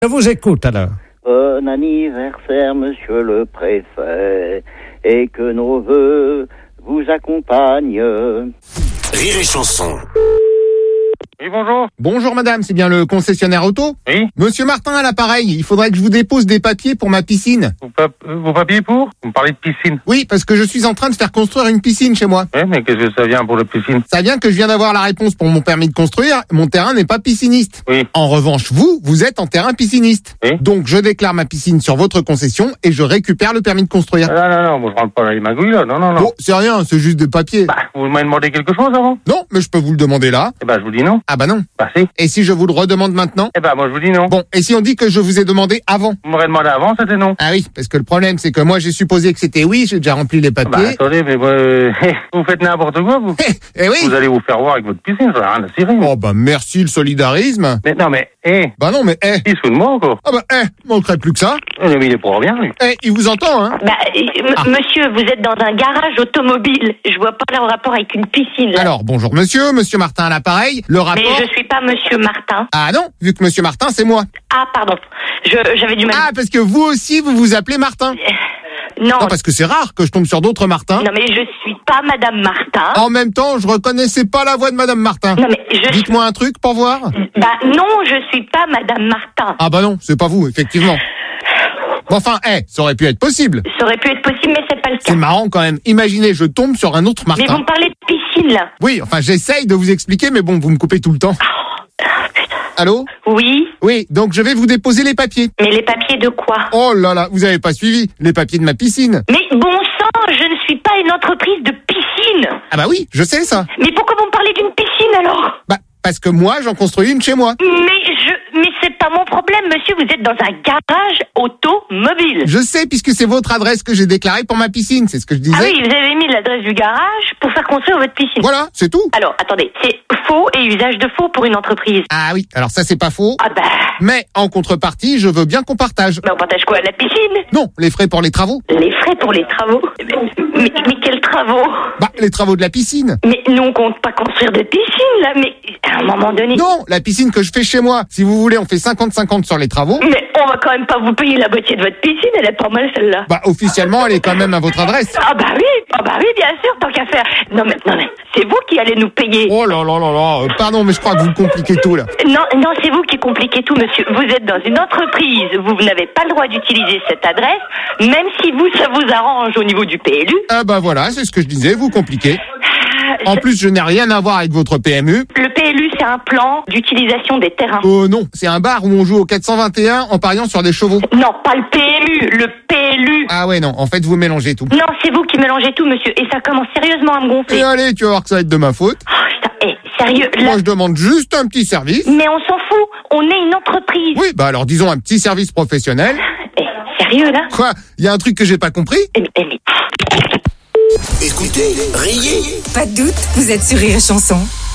Je vous écoute alors. Bon anniversaire, monsieur le préfet, et que nos vœux vous accompagnent. Rire et chanson. Oui, bonjour. Bonjour madame, c'est bien le concessionnaire auto ? Oui. Monsieur Martin à l'appareil, il faudrait que je vous dépose des papiers pour ma piscine. Vos papiers pour ? Vous me parlez de piscine. Oui, parce que je suis en train de faire construire une piscine chez moi. Oui, mais qu'est-ce que ça vient pour la piscine ? Ça vient que je viens d'avoir la réponse pour mon permis de construire, mon terrain n'est pas pisciniste. Oui. En revanche, vous êtes en terrain pisciniste. Oui. Donc je déclare ma piscine sur votre concession et je récupère le permis de construire. Non, moi je rentre pas dans les magouilles là, non. Bon, c'est rien, c'est juste des papiers. Bah, vous m'avez demandé quelque chose avant ? Non, mais je peux vous le demander là. Eh ben, je vous dis non. Ah bah non. Bah si. Et si je vous le redemande maintenant ? Eh ben, moi je vous dis non. Bon, et si on dit que je vous ai demandé avant ? Vous m'aurez demandé avant, c'était non. Ah oui, parce que le problème c'est que moi j'ai supposé que c'était oui, j'ai déjà rempli les Bah, papiers. attendez, mais vous faites n'importe quoi, vous. Eh oui. Vous allez vous faire voir avec votre piscine, ça n'a rien à cirer. Oh bah merci le solidarisme. Mais non, mais, Bah non mais il se fout de moi encore. Ah bah manquerait plus que ça. Mais il est pour rien, lui. Il vous entend hein. Monsieur, vous êtes dans un garage automobile. Je vois pas le rapport avec une piscine. Là. Alors bonjour monsieur Martin à l'appareil. Le rapport. Mais je suis pas monsieur Martin. Ah non, vu que monsieur Martin c'est moi. Ah pardon. J'avais du mal. Ah parce que vous aussi vous vous appelez Martin. Non. Non parce que c'est rare que je tombe sur d'autres Martins. Non mais je suis pas Madame Martin. En même temps, je reconnaissais pas la voix de Madame Martin. Non mais Dites-moi un truc pour voir. Bah non, je suis pas Madame Martin. Ah bah non, c'est pas vous effectivement. Bon, enfin, ça aurait pu être possible. Ça aurait pu être possible, mais c'est pas le cas. C'est marrant quand même. Imaginez, je tombe sur un autre Martin. Mais vous me parlez de piscine là. Oui, enfin j'essaye de vous expliquer, mais bon, vous me coupez tout le temps. Allô ? Oui. Oui, donc je vais vous déposer les papiers. Mais les papiers de quoi ? Oh là là, vous avez pas suivi les papiers de ma piscine. Mais bon sang, je ne suis pas une entreprise de piscine. Ah bah oui, je sais ça. Mais pourquoi vous me parlez d'une piscine alors ? Bah parce que moi, j'en construis une chez moi. Mais c'est pas mon problème, monsieur, vous êtes dans un garage automobile. Je sais, puisque c'est votre adresse que j'ai déclarée pour ma piscine, c'est ce que je disais. Ah oui, vous avez mis l'adresse du garage pour faire construire votre piscine. Voilà, c'est tout. Alors, attendez, c'est faux et usage de faux pour une entreprise. Ah oui, alors ça c'est pas faux. Ah bah... Mais en contrepartie, je veux bien qu'on partage. Mais on partage quoi, la piscine ? Non, les frais pour les travaux. Les frais pour les travaux ? Mais quels travaux ? Bah, les travaux de la piscine. Mais nous, on compte pas construire de piscine, là, mais à un moment donné... Non, la piscine que je fais chez moi. Si vous voulez, on fait 50-50 sur les travaux. Mais on va quand même pas vous payer la moitié de votre piscine, elle est pas mal celle-là. Bah, officiellement, elle est quand même à votre adresse. Ah bah oui, bien sûr, tant qu'à faire. Non mais, c'est vous qui allez nous payer. Oh là là là là, pardon, mais je crois que vous compliquez tout, là. Non, c'est vous qui compliquez tout, monsieur. Vous êtes dans une entreprise, vous n'avez pas le droit d'utiliser cette adresse, même si ça vous arrange au niveau du PLU. Ah bah voilà, c'est ce que je disais, vous compliquez. En plus, je n'ai rien à voir avec votre PMU. Le PLU, c'est un plan d'utilisation des terrains. Non, c'est un bar où on joue au 421 en pariant sur des chevaux. Non, pas le PMU, le PLU. Ah ouais, non, en fait, vous mélangez tout. Non, c'est vous qui mélangez tout, monsieur, et ça commence sérieusement à me gonfler. Et allez, tu vas voir que ça va être de ma faute. Oh, putain, sérieux, là... Moi, je demande juste un petit service. Mais on s'en fout, on est une entreprise. Oui, bah alors disons un petit service professionnel. Sérieux, là ? Quoi ? Il y a un truc que j'ai pas compris ? Écoutez, riez. Pas de doute, vous êtes sur Rire et Chanson.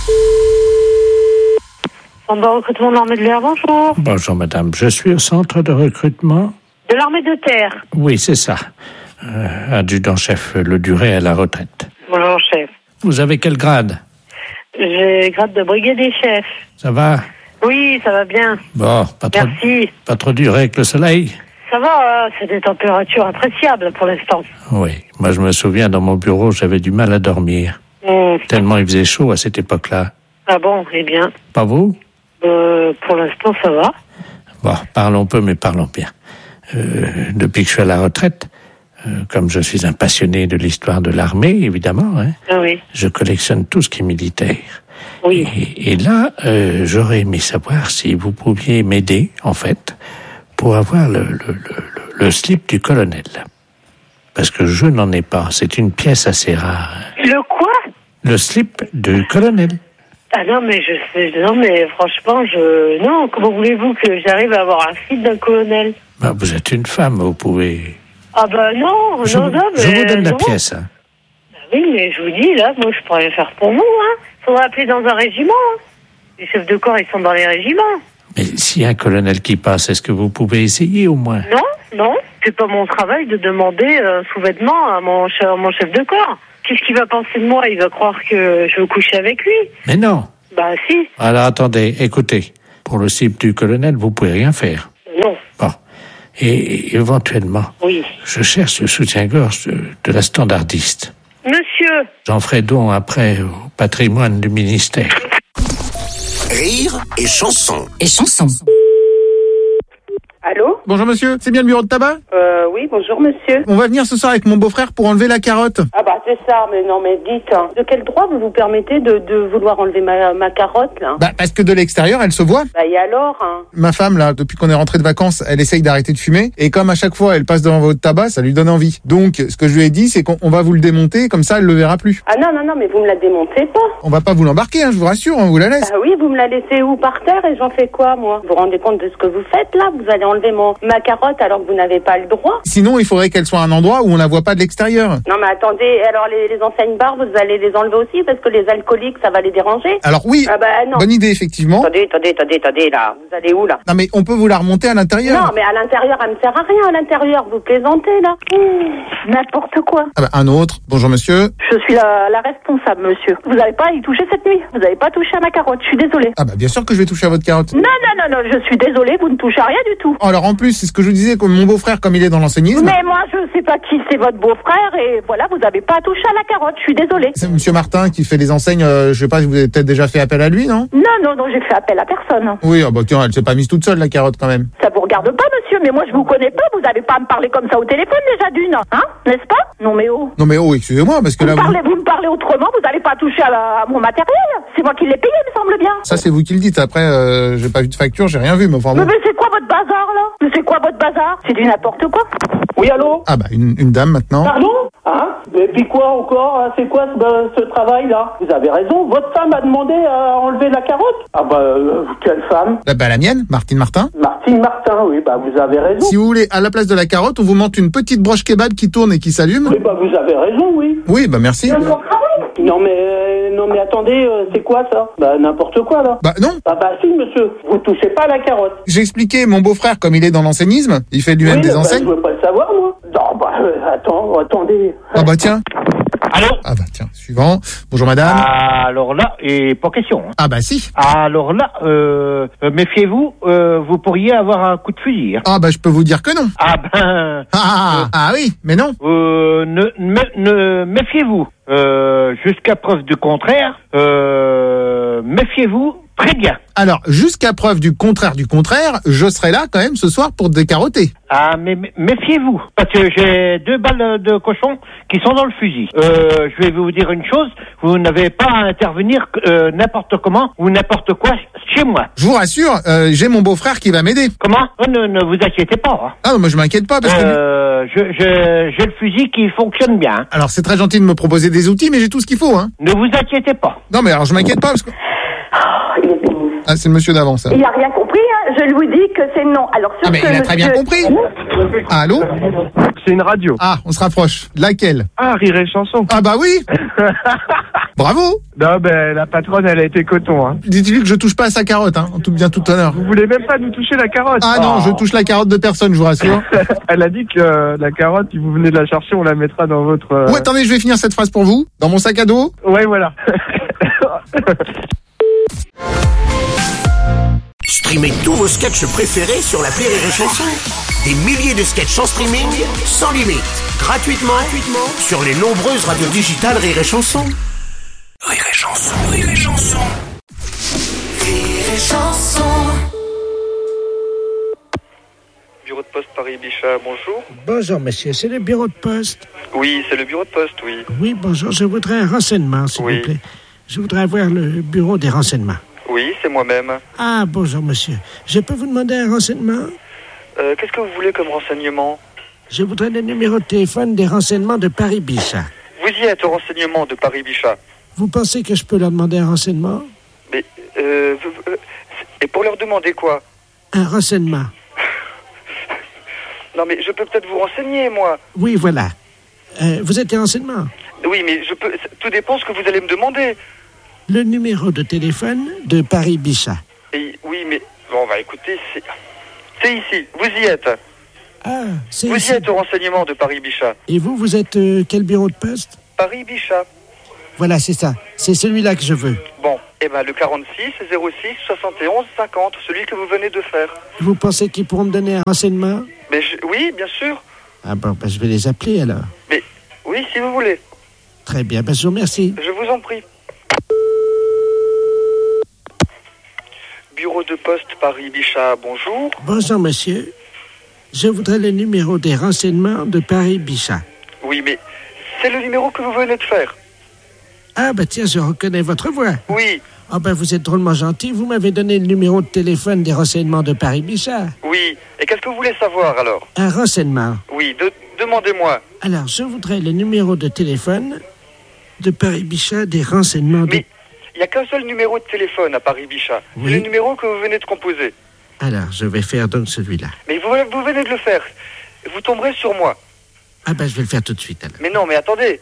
Centre de recrutement de l'armée de l'air, bonjour. Bonjour madame, je suis au centre de recrutement. De l'armée de terre. Oui, c'est ça. Adjudant-chef Le Duret à la retraite. Bonjour, chef. Vous avez quel grade ? J'ai grade de brigadier chef. Ça va ? Oui, ça va bien. Bon, Merci. Pas trop dur avec le soleil ? Ça va, c'est des températures appréciables pour l'instant. Oui, moi je me souviens, dans mon bureau, j'avais du mal à dormir. Tellement il faisait chaud à cette époque-là. Ah bon, eh bien. Pas vous ? Pour l'instant, ça va. Bon, parlons peu, mais parlons bien. Depuis que je suis à la retraite, comme je suis un passionné de l'histoire de l'armée, évidemment, Oui. Je collectionne tout ce qui est militaire. Oui. Et là, j'aurais aimé savoir si vous pouviez m'aider, en fait, pour avoir le slip du colonel. Parce que je n'en ai pas. C'est une pièce assez rare. Le quoi ? Le slip du colonel. Ah non, mais franchement, non, comment voulez-vous que j'arrive à avoir un slip d'un colonel ? Bah, vous êtes une femme, vous pouvez... Ah bah non, je vous donne la non. pièce. Oui, mais je vous dis, là, moi, je pourrais faire pour vous, Faudrait appeler dans un régiment, Les chefs de corps, ils sont dans les régiments. Mais s'il y a un colonel qui passe, est-ce que vous pouvez essayer au moins ? Non, c'est pas mon travail de demander un sous-vêtement à mon chef de corps. Qu'est-ce qu'il va penser de moi ? Il va croire que je veux coucher avec lui. Mais non. Bah si. Alors attendez, écoutez. Pour le slip du colonel, vous pouvez rien faire. Et éventuellement, Oui. je cherche le soutien-gorge de la standardiste. Monsieur. J'en ferai don après au patrimoine du ministère. Rire et chanson. Et chanson. Allô? Bonjour monsieur, c'est bien le bureau de tabac? Oui, bonjour monsieur. On va venir ce soir avec mon beau-frère pour enlever la carotte. Ah bah c'est ça, mais non mais dites, hein, de quel droit vous vous permettez de vouloir enlever ma carotte là? Bah parce que de l'extérieur, elle se voit. Bah et alors hein? Ma femme, là, depuis qu'on est rentré de vacances, elle essaye d'arrêter de fumer. Et comme à chaque fois, elle passe devant votre tabac, ça lui donne envie. Donc, ce que je lui ai dit, c'est qu'on va vous le démonter, comme ça, elle le verra plus. Ah non, mais vous me la démontez pas. On va pas vous l'embarquer, hein, je vous rassure, on vous la laisse. Ah oui, vous me la laissez où, par terre, et j'en fais quoi moi? Vous vous rendez compte de ce que vous faites là? Vous allez enlever ma carotte alors que vous n'avez pas le droit? Sinon, il faudrait qu'elle soit à un endroit où on la voit pas de l'extérieur. Non mais attendez, alors les enseignes bars, vous allez les enlever aussi parce que les alcooliques, ça va les déranger? Alors oui, Ah bah non. bonne idée, effectivement. Attendez, là, vous allez où là? Non mais on peut vous la remonter à l'intérieur. Non mais à l'intérieur, elle me sert à rien à l'intérieur, vous plaisantez là. N'importe quoi. Ah bah, un autre. Bonjour monsieur. Je suis la responsable, monsieur. Vous n'avez pas à y toucher cette nuit. Vous n'avez pas touché à ma carotte, je suis désolée. Ah bah bien sûr que je vais toucher à votre carotte. Non, je suis désolée, vous ne touchez à rien du tout. Alors en plus, c'est ce que je vous disais, comme mon beau-frère, comme il est dans l'enseignisme. Mais moi, je sais pas qui c'est votre beau-frère et voilà, vous n'avez pas à toucher à la carotte, je suis désolée. C'est monsieur Martin qui fait les enseignes, je sais pas si vous avez peut-être déjà fait appel à lui, non? Non, j'ai fait appel à personne. Oui, ah bah tiens, elle s'est pas mise toute seule la carotte quand même. Ça vous regarde pas, monsieur, mais moi je vous connais pas, vous n'avez pas à me parler comme ça au téléphone déjà d'une, hein, n'est-ce pas? Non mais oh. Non mais oh, excusez-moi, parce que là Vous me parlez autrement, vous n'allez pas toucher à mon matériel. C'est moi qui l'ai payé, il me semble bien. Ça c'est vous qui le dites, après j'ai pas vu de facture, j'ai rien vu, mais enfin bon. Mais c'est quoi votre bazar là? Mais c'est quoi votre bazar? C'est du n'importe quoi. Oui, allô? Ah bah une dame maintenant. Pardon? Hein? Et puis quoi encore? Hein? C'est quoi ce travail-là? Vous avez raison, votre femme a demandé à enlever la carotte? Ah bah, quelle femme? Bah la mienne, Martine Martin. Martine Martin, oui, bah vous avez raison. Si vous voulez, à la place de la carotte, on vous monte une petite broche kebab qui tourne et qui s'allume. Oui, bah vous avez raison, oui. Oui, bah merci. Non mais attendez, c'est quoi ça? Bah n'importe quoi là. Bah non. Ah bah si monsieur, vous touchez pas à la carotte. J'ai expliqué, mon beau-frère, comme il est dans l'enseignisme, il fait lui-même des enseignes. Je veux pas le savoir moi. Non bah attendez. Ah bah tiens. Allô? Ah bah tiens, suivant. Bonjour madame. Alors là, et pas question. Hein. Ah bah si. Alors là, méfiez-vous, vous pourriez avoir un coup de fusil. Hein. Ah bah je peux vous dire que non. Ah ben... Ah oui, mais non. Ne méfiez-vous. Jusqu'à preuve du contraire, méfiez-vous très bien. Alors, jusqu'à preuve du contraire, je serai là quand même ce soir pour te décarotter. Ah, mais méfiez-vous, parce que j'ai 2 balles de cochon qui sont dans le fusil. Je vais vous dire une chose, vous n'avez pas à intervenir n'importe comment ou n'importe quoi chez moi. Je vous rassure, j'ai mon beau-frère qui va m'aider. Comment? Ne vous inquiétez pas. Hein. Ah non, moi je m'inquiète pas parce que... J'ai le fusil qui fonctionne bien. Hein. Alors c'est très gentil de me proposer des outils, mais j'ai tout ce qu'il faut. Hein. Ne vous inquiétez pas. Non mais alors je m'inquiète pas parce que... Ah, c'est le monsieur d'avant, ça. Il a rien compris, hein. Je lui dis que c'est non. Alors, ah, mais il a très bien compris. Ah, allô? C'est une radio. Ah, on se rapproche. Laquelle? Ah, Rire et Chanson. Ah bah oui. Bravo. Non, ben la patronne, elle a été coton. Hein. Dites-lui que je touche pas à sa carotte, hein, en tout bien, tout honneur. Vous voulez même pas nous toucher la carotte? Ah non, je touche la carotte de personne, je vous rassure. Elle a dit que la carotte, si vous venez de la chercher, on la mettra dans votre... Ouais, attendez, je vais finir cette phrase pour vous. Dans mon sac à dos. Ouais, voilà. Streamez tous vos sketchs préférés sur l'appli Rire et Chanson. Des milliers de sketchs en streaming, sans limite, gratuitement sur les nombreuses radios digitales Rire et Chanson. Rire et Chanson, Rire et Chanson. Rire et Chanson. Bureau de poste Paris-Bichat, bonjour. Bonjour monsieur, c'est le bureau de poste. Oui, c'est le bureau de poste, oui. Oui, bonjour, je voudrais un renseignement, s'il vous plaît. Je voudrais avoir le bureau des renseignements. Oui, c'est moi-même. Ah, bonjour monsieur. Je peux vous demander un renseignement? Qu'est-ce que vous voulez comme renseignement? Je voudrais le numéro de téléphone des renseignements de Paris-Bichat. Vous y êtes au renseignement de Paris-Bichat. Vous pensez que je peux leur demander un renseignement? Mais, et pour leur demander quoi? Un renseignement. Non, mais je peux peut-être vous renseigner, moi. Oui, voilà. Vous êtes des renseignements? Oui, mais tout dépend ce que vous allez me demander. Le numéro de téléphone de Paris-Bichat. Oui, mais... Bon, bah écoutez, c'est ici. Vous y êtes. Ah, c'est Vous ici. y êtes au renseignement de Paris-Bichat. Et vous êtes quel bureau de poste? Paris-Bichat. Voilà, c'est ça. C'est celui-là que je veux. Bon, eh ben le 46 06 71 50, celui que vous venez de faire. Vous pensez qu'ils pourront me donner un renseignement? Mais Oui, bien sûr. Ah bon, je vais les appeler alors. Mais oui, si vous voulez. Très bien, je vous remercie. Je vous en prie. Bureau de poste Paris-Bichat, bonjour. Bonjour monsieur. Je voudrais le numéro des renseignements de Paris-Bichat. Oui, mais c'est le numéro que vous venez de faire. Ah tiens, je reconnais votre voix. Oui. Ah vous êtes drôlement gentil, vous m'avez donné le numéro de téléphone des renseignements de Paris-Bichat. Oui, et qu'est-ce que vous voulez savoir alors? Un renseignement. Oui, demandez-moi. Alors, je voudrais le numéro de téléphone de Paris-Bichat des renseignements Mais il n'y a qu'un seul numéro de téléphone à Paris-Bichat. Oui. C'est le numéro que vous venez de composer. Alors, je vais faire donc celui-là. Mais vous venez de le faire. Vous tomberez sur moi. Ah je vais le faire tout de suite alors. Mais non, mais attendez.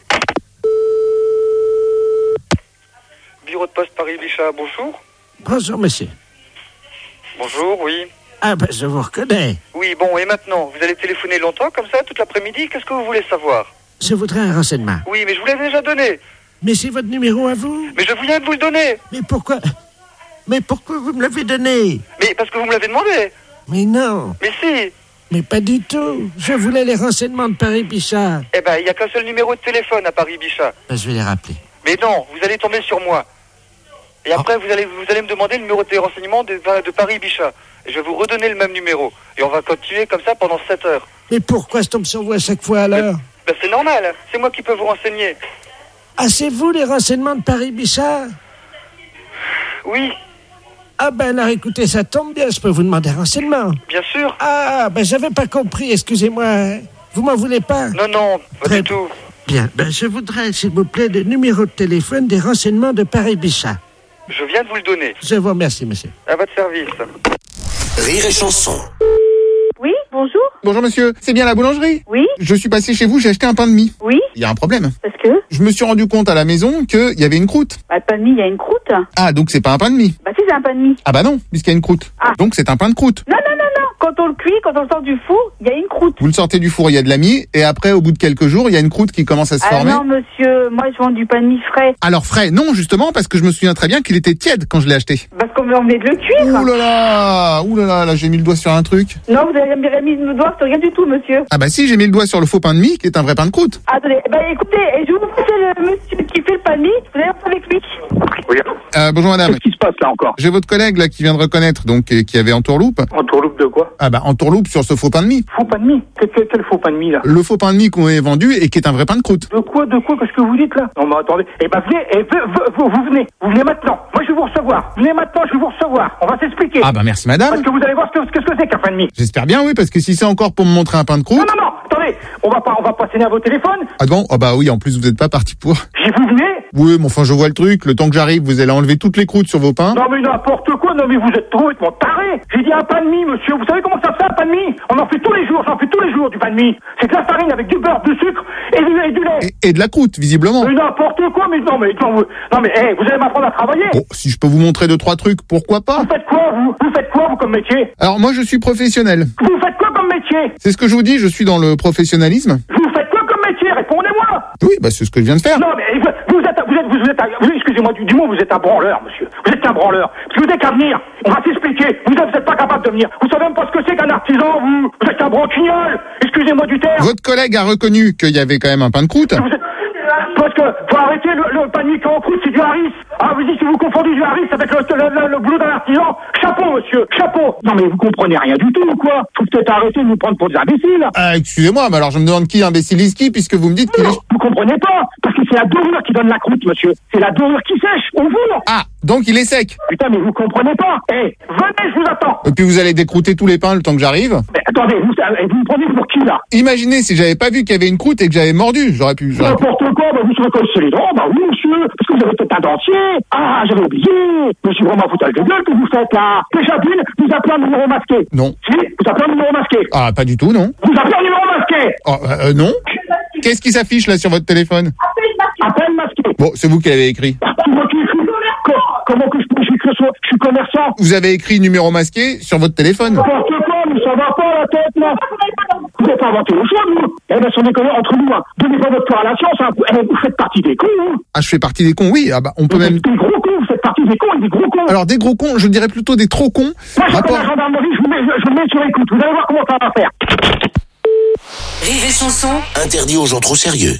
Bureau de poste Paris-Bichat, bonjour. Bonjour monsieur. Bonjour, oui. Ah je vous reconnais. Oui, bon, et maintenant, vous allez téléphoner longtemps comme ça, toute l'après-midi? Qu'est-ce que vous voulez savoir? Je voudrais un renseignement. Oui, mais je vous l'ai déjà donné. Mais c'est votre numéro à vous? Mais je viens de vous le donner. Mais pourquoi vous me l'avez donné? Mais parce que vous me l'avez demandé. Mais non. Mais si. Mais pas du tout. Je voulais les renseignements de Paris-Bichat. Eh ben, il n'y a qu'un seul numéro de téléphone à Paris-Bichat. Je vais les rappeler. Mais non, vous allez tomber sur moi. Et après, vous allez me demander le numéro de renseignements de Paris-Bichat. Et je vais vous redonner le même numéro. Et on va continuer comme ça pendant 7 heures. Mais pourquoi je tombe sur vous à chaque fois alors? C'est normal, c'est moi qui peux vous renseigner. Ah, c'est vous les renseignements de Paris-Bichat? Oui. Ah alors écoutez, ça tombe bien, je peux vous demander un renseignement. Bien sûr. Ah, j'avais pas compris, excusez-moi. Vous m'en voulez pas? Non, pas du tout. Bien, je voudrais, s'il vous plaît, le numéro de téléphone des renseignements de Paris-Bichat. Je viens de vous le donner. Je vous remercie, monsieur. À votre service. Rire et chanson. Oui, bonjour. Bonjour monsieur, c'est bien la boulangerie? Oui. Je suis passé chez vous, j'ai acheté un pain de mie. Oui. Il y a un problème. Parce que? Je me suis rendu compte à la maison qu'il y avait une croûte. Le pain de mie, il y a une croûte. Ah, donc c'est pas un pain de mie? Si, c'est un pain de mie. Ah non, puisqu'il y a une croûte. Ah. Donc c'est un pain de croûte. Non. Quand on le cuit, quand on le sort du four, il y a une croûte. Vous le sortez du four, il y a de la mie, et après, au bout de quelques jours, il y a une croûte qui commence à se former. Non, monsieur, moi je vends du pain de mie frais. Alors frais, non, justement, parce que je me souviens très bien qu'il était tiède quand je l'ai acheté. Parce qu'on venait de le cuire. Ouh là là, j'ai mis le doigt sur un truc. Non, vous avez mis le doigt sur rien du tout, monsieur. Ah si, j'ai mis le doigt sur le faux pain de mie, qui est un vrai pain de croûte. Attendez, écoutez, je vous présente le monsieur qui fait le pain de mie, vous allez voir avec lui. Oui. Bonjour madame. Qu'est-ce qui se passe là encore? J'ai votre collègue là qui vient de reconnaître, donc qui avait entourloupe. Entourloupe de quoi? Entourloupe sur ce faux pain de mie. Faux pain de mie? Quel faux pain de mie là? Le faux pain de mie qu'on est vendu et qui est un vrai pain de croûte. De quoi? Qu'est-ce que vous dites là? Non mais attendez, vous venez maintenant. Moi je vais vous recevoir. Venez maintenant, je vais vous recevoir. On va s'expliquer. Merci madame. Parce que vous allez voir ce que c'est qu'un pain de mie. J'espère bien, oui, parce que si c'est encore pour me montrer un pain de croûte. Non, attendez, on va pas sonner à vos téléphones. Ah bon? Oui, en plus vous n'êtes pas parti pour. Vous venez? Oui, mais enfin je vois le truc, le temps que j'arrive, vous allez enlever toutes les croûtes sur vos pains. Non mais n'importe quoi, non mais vous êtes complètement taré. J'ai dit un pain de mie, monsieur, vous savez comment ça fait un pain de mie? On en fait tous les jours, j'en fais tous les jours du pain de mie. C'est de la farine avec du beurre, du sucre et du lait. Et de la croûte, visiblement. Mais n'importe quoi, mais non mais vous allez m'apprendre à travailler. Bon, si je peux vous montrer 2-3 trucs, pourquoi pas? Vous faites quoi, vous faites quoi, vous, comme métier? Alors moi je suis professionnel. Vous faites quoi comme métier? C'est ce que je vous dis, je suis dans le professionnalisme. Vous faites quoi comme métier? Répondez-moi. Oui, c'est ce que je viens de faire. Non mais excusez-moi du mot, vous êtes un branleur, monsieur. Vous êtes un branleur. Parce que vous n'avez qu'à venir. On va s'expliquer. Vous n'êtes pas capable de venir. Vous savez même pas ce que c'est qu'un artisan, vous. Vous êtes un branquignol. Excusez-moi du terme. Votre collègue a reconnu qu'il y avait quand même un pain de croûte. Parce que faut arrêter le pain de mie en croûte, c'est du Harris. Ah, vous dites si vous confondez du Harris avec le boulot d'un artisan. Chapeau, monsieur, chapeau. Non mais vous comprenez rien du tout ou quoi? Faut peut-être arrêter de nous prendre pour des imbéciles. Excusez-moi, mais alors je me demande qui imbécilise qui, puisque vous me dites qu'il est... Vous comprenez pas? Parce que c'est la dorure qui donne la croûte, monsieur. C'est la dorure qui sèche, on vous. Ah, donc il est sec. Putain, mais vous comprenez pas. Venez, je vous attends. Et puis vous allez décroûter tous les pains le temps que j'arrive. Mais attendez, vous me prenez pour qui là? Imaginez si j'avais pas vu qu'il y avait une croûte et que j'avais mordu, j'aurais pu... N'importe quoi, vous savez quoi, c'est les dents, oui monsieur, parce que vous avez peut-être un dentier. Ah, j'avais oublié. Mais c'est vraiment foutage de gueule que vous faites là. Déjà d'une, vous appelez un numéro masqué. Non. Si, vous appelez un numéro masqué. Ah, pas du tout, non. Vous appelez un numéro masqué. Non. Qu'est-ce qui s'affiche là sur votre téléphone? Appel masqué. Bon, c'est vous qui l'avez écrit. Comment que je peux écrire ça? Je suis commerçant. Vous avez écrit numéro masqué sur votre téléphone. N'importe quoi, mais ça va pas la tête là. Vous n'avez pas inventé le choix, vous. Sans déconner, entre nous, donnez pas votre corrélation, ça. Vous faites partie des cons, hein. Ah, je fais partie des cons, oui. On peut même... Des gros cons, vous faites partie des cons et des gros cons. Alors, des gros cons, je dirais plutôt des trop cons. Moi, j'appelle la gendarmerie, je vous mets sur écoute. Vous allez voir comment ça va faire. chanson. Interdit aux gens trop sérieux.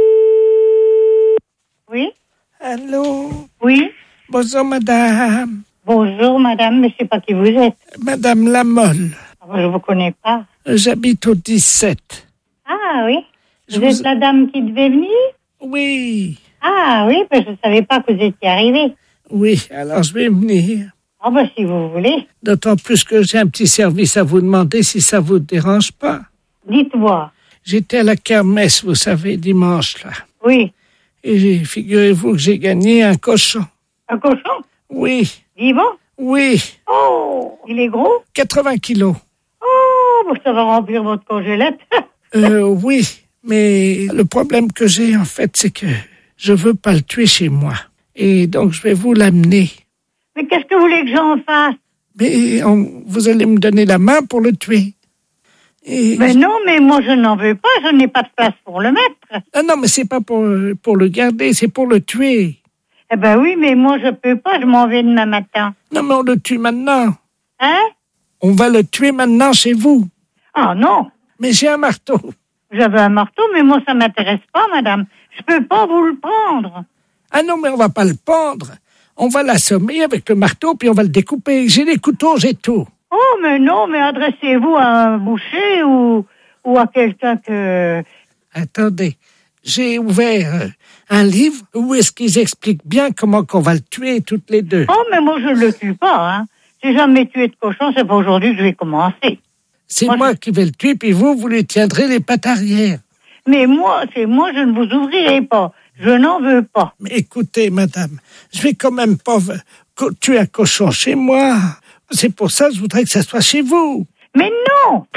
Oui. Allô? Oui. Bonjour, madame. Bonjour, madame, mais je sais pas qui vous êtes. Madame Lamolle. Je vous connais pas. J'habite au 17. Ah oui. Vous êtes la dame qui devait venir? Oui. Ah oui, parce que je savais pas que vous étiez arrivée. Oui, alors je vais venir. Ah ben si vous voulez. D'autant plus que j'ai un petit service à vous demander si ça vous dérange pas. Dites-moi. J'étais à la kermesse, vous savez, dimanche, là. Oui. Et figurez-vous que j'ai gagné un cochon. Un cochon? Oui. Vivant? Oui. Oh, il est gros? 80 kilos. Oh, ça va remplir votre congélette. Oui, mais le problème que j'ai, en fait, c'est que je veux pas le tuer chez moi. Et donc, je vais vous l'amener. Mais qu'est-ce que vous voulez que j'en fasse? Mais vous allez me donner la main pour le tuer. Mais non, mais moi, je n'en veux pas. Je n'ai pas de place pour le mettre. Ah non, mais c'est pas pour le garder, c'est pour le tuer. Eh ben oui, mais moi, je peux pas. Je m'en vais demain matin. Non, mais on le tue maintenant. Hein? On va le tuer maintenant chez vous. Ah non. Mais j'ai un marteau. J'avais un marteau, mais moi, ça m'intéresse pas, madame. Je peux pas vous le prendre. Ah non, mais on va pas le pendre. On va l'assommer avec le marteau, puis on va le découper. J'ai les couteaux, j'ai tout. Oh, mais non, mais adressez-vous à un boucher ou à quelqu'un que... Attendez, j'ai ouvert un livre où est-ce qu'ils expliquent bien comment qu'on va le tuer toutes les deux. Oh, mais moi, je ne le tue pas, hein. J'ai jamais tué de cochon, c'est pas aujourd'hui que je vais commencer. C'est moi qui vais le tuer, puis vous lui tiendrez les pattes arrière. Mais moi, je ne vous ouvrirai pas. Je n'en veux pas. Mais écoutez, madame, je vais quand même pas tuer un cochon chez moi. C'est pour ça que je voudrais que ça soit chez vous. Mais non!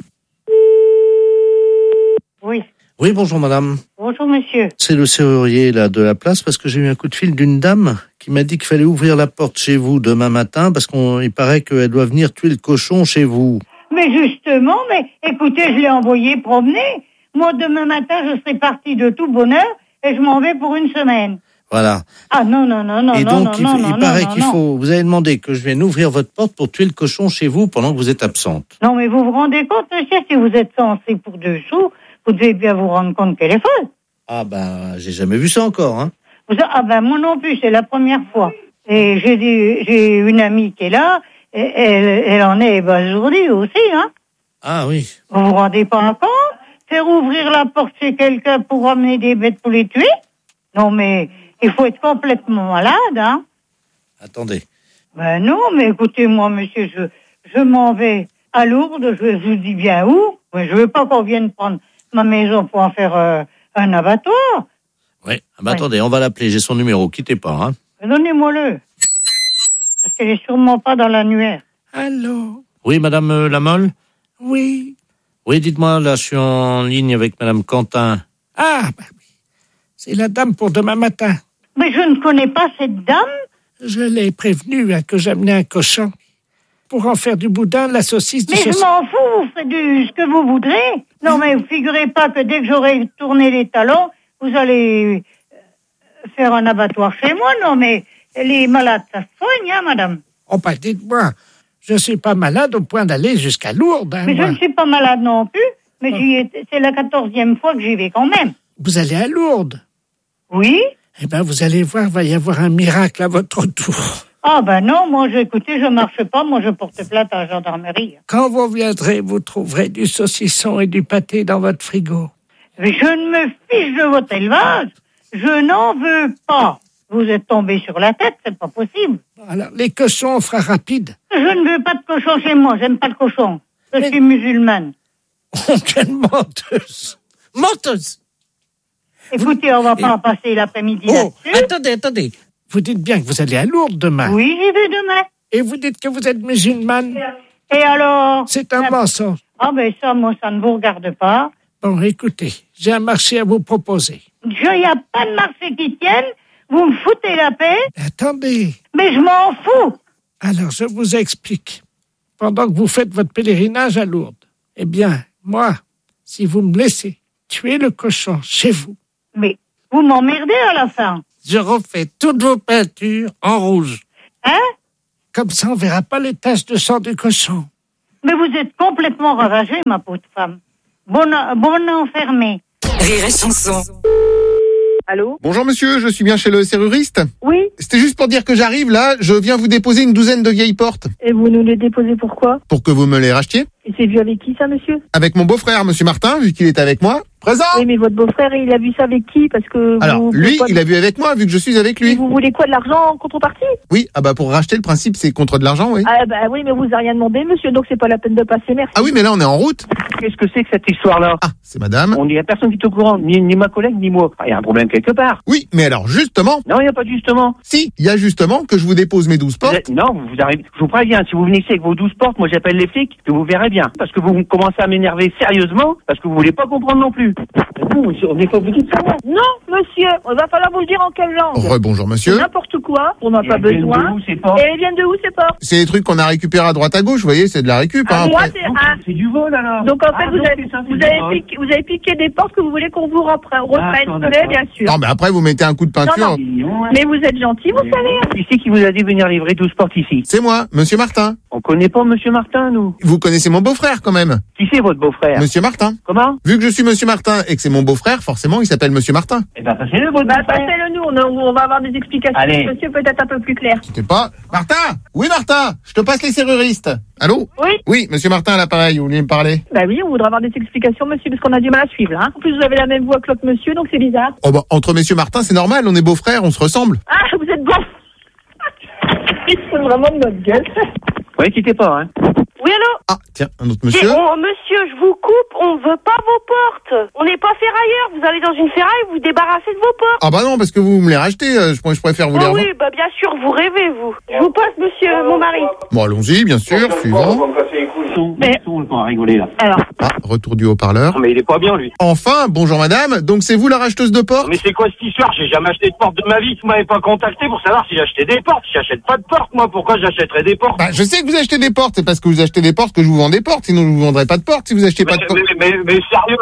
Oui. Oui, bonjour madame. Bonjour monsieur. C'est le serrurier là de la place parce que j'ai eu un coup de fil d'une dame qui m'a dit qu'il fallait ouvrir la porte chez vous demain matin parce qu'il paraît qu'elle doit venir tuer le cochon chez vous. Mais justement, écoutez, je l'ai envoyé promener. Moi, demain matin, je serai partie de tout bonheur et je m'en vais pour une semaine. Voilà. Ah non. Et donc, il paraît qu'il faut... Vous avez demandé que je vienne ouvrir votre porte pour tuer le cochon chez vous pendant que vous êtes absente. Non, mais vous vous rendez compte, monsieur, si vous êtes censé pour 2 sous, vous devez bien vous rendre compte qu'elle est folle. Ah ben, j'ai jamais vu ça encore, hein. Ah ben, moi non plus, c'est la première fois. Et j'ai une amie qui est là, et elle en est ébasourdie aussi, hein. Ah oui. Vous vous rendez pas compte? Faire ouvrir la porte chez quelqu'un pour ramener des bêtes pour les tuer? Non, mais il faut être complètement malade, hein. Attendez. Ben non, mais écoutez, moi, monsieur, je m'en vais à Lourdes, je vous dis bien où. Mais je veux pas qu'on vienne prendre ma maison pour en faire un abattoir. Oui, attendez, on va l'appeler, j'ai son numéro, quittez pas, hein. Donnez-moi-le. Parce qu'elle est sûrement pas dans l'annuaire. Allô? Oui, madame Lamolle? Oui. Oui, dites-moi, là, je suis en ligne avec madame Quentin. Ah, bah oui. C'est la dame pour demain matin. Mais je ne connais pas cette dame. Je l'ai prévenue que j'amenais un cochon pour en faire du boudin, de la saucisse, du saucisson. Mais je m'en fous, vous faites ce que vous voudrez. Non, mais vous figurez pas que dès que j'aurai tourné les talons, vous allez faire un abattoir chez moi. Non, mais les malades, ça se soigne, hein, madame. Oh, bah, dites-moi, je suis pas malade au point d'aller jusqu'à Lourdes. Hein, mais moi. Je ne suis pas malade non plus, mais c'est la 14e fois que j'y vais quand même. Vous allez à Lourdes? Oui. Eh ben, vous allez voir, il va y avoir un miracle à votre tour. Ah ben non, moi, écoutez, je marche pas, moi, je porte plainte à la gendarmerie. Quand vous viendrez, vous trouverez du saucisson et du pâté dans votre frigo. Mais je ne me fiche de votre élevage. Je n'en veux pas. Vous êtes tombé sur la tête, c'est pas possible. Alors, les cochons, on fera rapide. Je ne veux pas de cochon chez moi, j'aime pas le cochon. Je suis musulmane. Oh, quelle menteuse! Menteuse! Écoutez, on va pas passer l'après-midi là-dessus. Attendez. Vous dites bien que vous allez à Lourdes demain. Oui, j'y vais demain. Et vous dites que vous êtes musulmane. Et alors? C'est un mensonge. Ah ben ça, moi, ça ne vous regarde pas. Bon, écoutez, j'ai un marché à vous proposer. Il n'y a pas de marché qui tienne. Vous me foutez la paix. Attendez. Mais je m'en fous. Alors, je vous explique. Pendant que vous faites votre pèlerinage à Lourdes, eh bien, moi, si vous me laissez tuer le cochon chez vous. Mais vous m'emmerdez à la fin. Je refais toutes vos peintures en rouge. Hein? Comme ça, on verra pas les taches de sang du cochon. Mais vous êtes complètement ravagée, ma pauvre femme. Bon enfermé. Rire et chanson. Allô? Bonjour monsieur, je suis bien chez le serruriste? Oui. C'était juste pour dire que j'arrive là, je viens vous déposer une douzaine de vieilles portes. Et vous nous les déposez pourquoi? Pour que vous me les rachetiez. Et c'est vu avec qui ça, monsieur? Avec mon beau-frère, monsieur Martin, vu qu'il est avec moi. Présent! Oui, mais votre beau-frère, il a vu ça avec qui? Parce que Alors, lui, il a vu avec moi, vu que je suis avec lui. Et vous voulez quoi, de l'argent en contrepartie? Oui, ah bah pour racheter, le principe, c'est contre de l'argent, oui. Ah bah oui, mais vous avez rien demandé, monsieur, donc c'est pas la peine de passer, merci. Ah oui, mais là, on est en route. Qu'est-ce que c'est que cette histoire-là? Ah, c'est madame. Il n'y a personne qui est au courant, ni ma collègue, ni moi. Il y a un problème quelque part. Oui, mais alors, justement. Non, il n'y a pas de justement. Si, il y a justement que je vous dépose mes 12 portes. Non, vous arrivez, je vous préviens, si vous venez ici avec vos 12 portes, moi j'appelle les flics, que vous verrez bien. Parce que vous commencez à m'énerver sérieusement, parce que vous voulez pas comprendre non plus. On n'est pas obligé de savoir. Non, monsieur, il va falloir vous le dire en quelle langue. Rebonjour, monsieur. N'importe quoi, on n'a pas besoin. Et elles viennent de où, ces portes? C'est des trucs qu'on a récupérés à droite à gauche, vous voyez, c'est de la récup. Ah, hein, moi, c'est du vol alors. Donc en fait, vous avez piqué des portes que vous voulez qu'on vous reprenne, bien sûr. Non, mais après, vous mettez un coup de peinture. Non. Mais vous êtes gentil, vous savez. Qui c'est qui vous a dit venir livrer 12 portes ici? C'est moi, monsieur Martin. On connaît pas monsieur Martin, nous. Vous connaissez mon beau-frère, quand même. Qui c'est votre beau-frère? Monsieur Martin. Comment? Vu que je suis monsieur Martin et que c'est mon beau-frère, forcément, il s'appelle monsieur Martin. Eh ben, passez-le, votre beau-frère. Passez-le nous, on va avoir des explications. Allez. Monsieur, peut-être un peu plus clair. C'était pas... Martin! Oui, Martin! Je te passe les serruristes. Allô? Oui. Oui, monsieur Martin à l'appareil, vous vouliez me parler? Bah oui, on voudrait avoir des explications, monsieur, parce qu'on a du mal à suivre, là. En plus, vous avez la même voix que l'autre monsieur, donc c'est bizarre. Oh bah, entre messieurs Martin, c'est normal, on est beaux-frères, on se ressemble. Ah, vous êtes bon. Ils se foutent vraiment de notre gueule. Oui, quittez pas, hein. Oui, allô? Ah, tiens, un autre monsieur. Monsieur, je vous coupe, on veut pas vos portes. On n'est pas ferrailleurs. Vous allez dans une ferraille, vous vous débarrassez de vos portes. Ah bah non, parce que vous me les rachetez, je préfère vous les revendre. Oui, bah bien sûr, vous rêvez, vous. Je vous passe, monsieur, mon mari. Bon, allons-y, bien sûr, suivant. Mais on va rigoler là. Alors. Ah, retour du haut-parleur. Mais il est pas bien, lui. Enfin, bonjour madame, donc c'est vous la racheteuse de portes? Mais c'est quoi cette histoire? J'ai jamais acheté de porte de ma vie. Vous m'avez pas contacté pour savoir si j'achetais des portes. J'achète pas de portes, moi. Pourquoi j'achèterais des portes? Bah, je sais que vous achetez des portes, c'est parce que vous achetez des portes que je vous vends des portes, sinon je vous vendrais pas de portes si vous achetez pas de portes. Mais sérieux,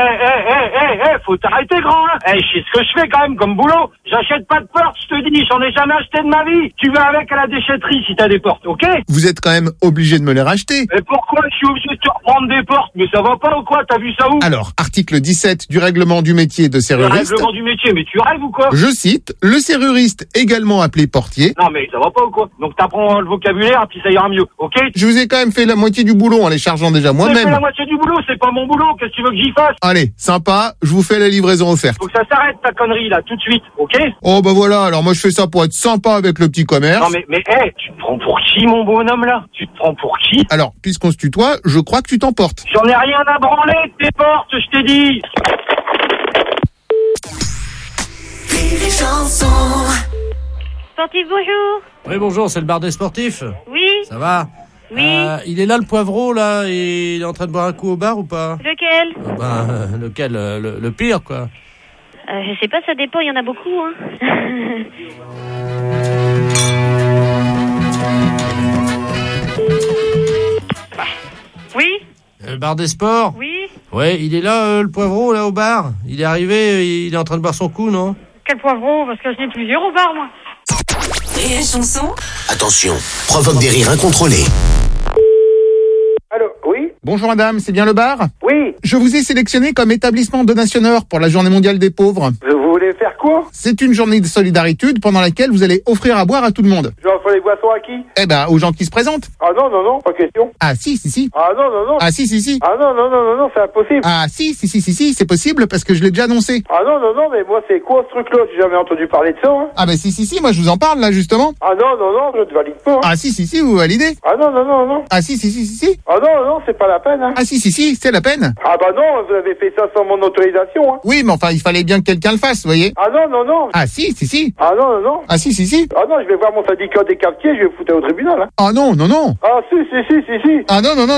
faut t'arrêter, grand, hein. Je sais ce que je fais quand même comme boulot. J'achète pas de portes, je te dis, j'en ai jamais acheté de ma vie. Tu vas avec à la déchetterie si t'as des portes, ok? Vous êtes quand même obligé de me les racheter. Mais pourquoi je suis obligé de te reprendre des portes? Mais ça va pas ou quoi? T'as vu ça où? Alors, article 17 du règlement du métier de Le serruriste. règlement du métier, mais tu rêves ou quoi? Je cite, le serruriste, également appelé portier. Non mais ça va pas ou quoi? Donc t'apprends le vocabulaire et puis ça ira mieux, ok? Je vous ai quand même fait la moitié du boulot en les chargeant déjà J'ai fait moi-même. la moitié du boulot, c'est pas mon boulot, qu'est-ce que tu veux que j'y fasse? Allez, sympa, je vous fais la livraison offerte. Faut que ça s'arrête ta connerie là, tout de suite, ok? Oh bah voilà, alors moi je fais ça pour être sympa avec le petit commerce. Non mais tu te prends pour qui mon bonhomme là? Tu te prends pour qui? Alors, puisqu'on se tutoie, je crois que tu t'emportes. J'en ai rien à branler de tes portes, je t'ai dit. Sportif, bonjour. Oui, bonjour, c'est le bar des sportifs. Oui. Ça va? Oui. Il est là, le poivreau, là, et il est en train de boire un coup au bar ou pas? Lequel? Lequel? Le pire, quoi. Je sais pas, ça dépend, il y en a beaucoup, hein. Oui? Le bar des sports? Oui? Ouais, il est là, le poivreau, là, au bar. Il est arrivé, il est en train de boire son coup, non? Quel poivron? Parce que je n'ai plusieurs au bar, moi. Rire et chanson. Attention, provoque des rires incontrôlés. Allô, oui? Bonjour madame, c'est bien le bar? Oui. Je vous ai sélectionné comme établissement donationneur pour la journée mondiale des pauvres. Vous voulez faire quoi? C'est une journée de solidarité pendant laquelle vous allez offrir à boire à tout le monde. J'offre les boissons à qui? Eh ben, aux gens qui se présentent. Ah non, pas question. Ah si. Ah non. Ah si. Ah non, c'est impossible. Ah si, c'est possible parce que je l'ai déjà annoncé. Ah non, mais moi c'est quoi ce truc-là? J'ai jamais entendu parler de ça, hein. Ah ben si, moi je vous en parle là justement. Ah non, je ne valide pas, hein. Ah si, vous validez. Ah non. Ah si. Ah non, c'est pas la peine, hein. Ah si, c'est la peine. Ah bah non, vous avez fait ça sans mon autorisation, hein. Oui, mais enfin, il fallait bien que quelqu'un le fasse, vous voyez. Ah non. Ah si. Ah non. Ah si. Ah non, je vais voir mon syndicat des quartiers, je vais vous foutre au tribunal, hein. Ah non. Ah si. Ah non. Si. Non,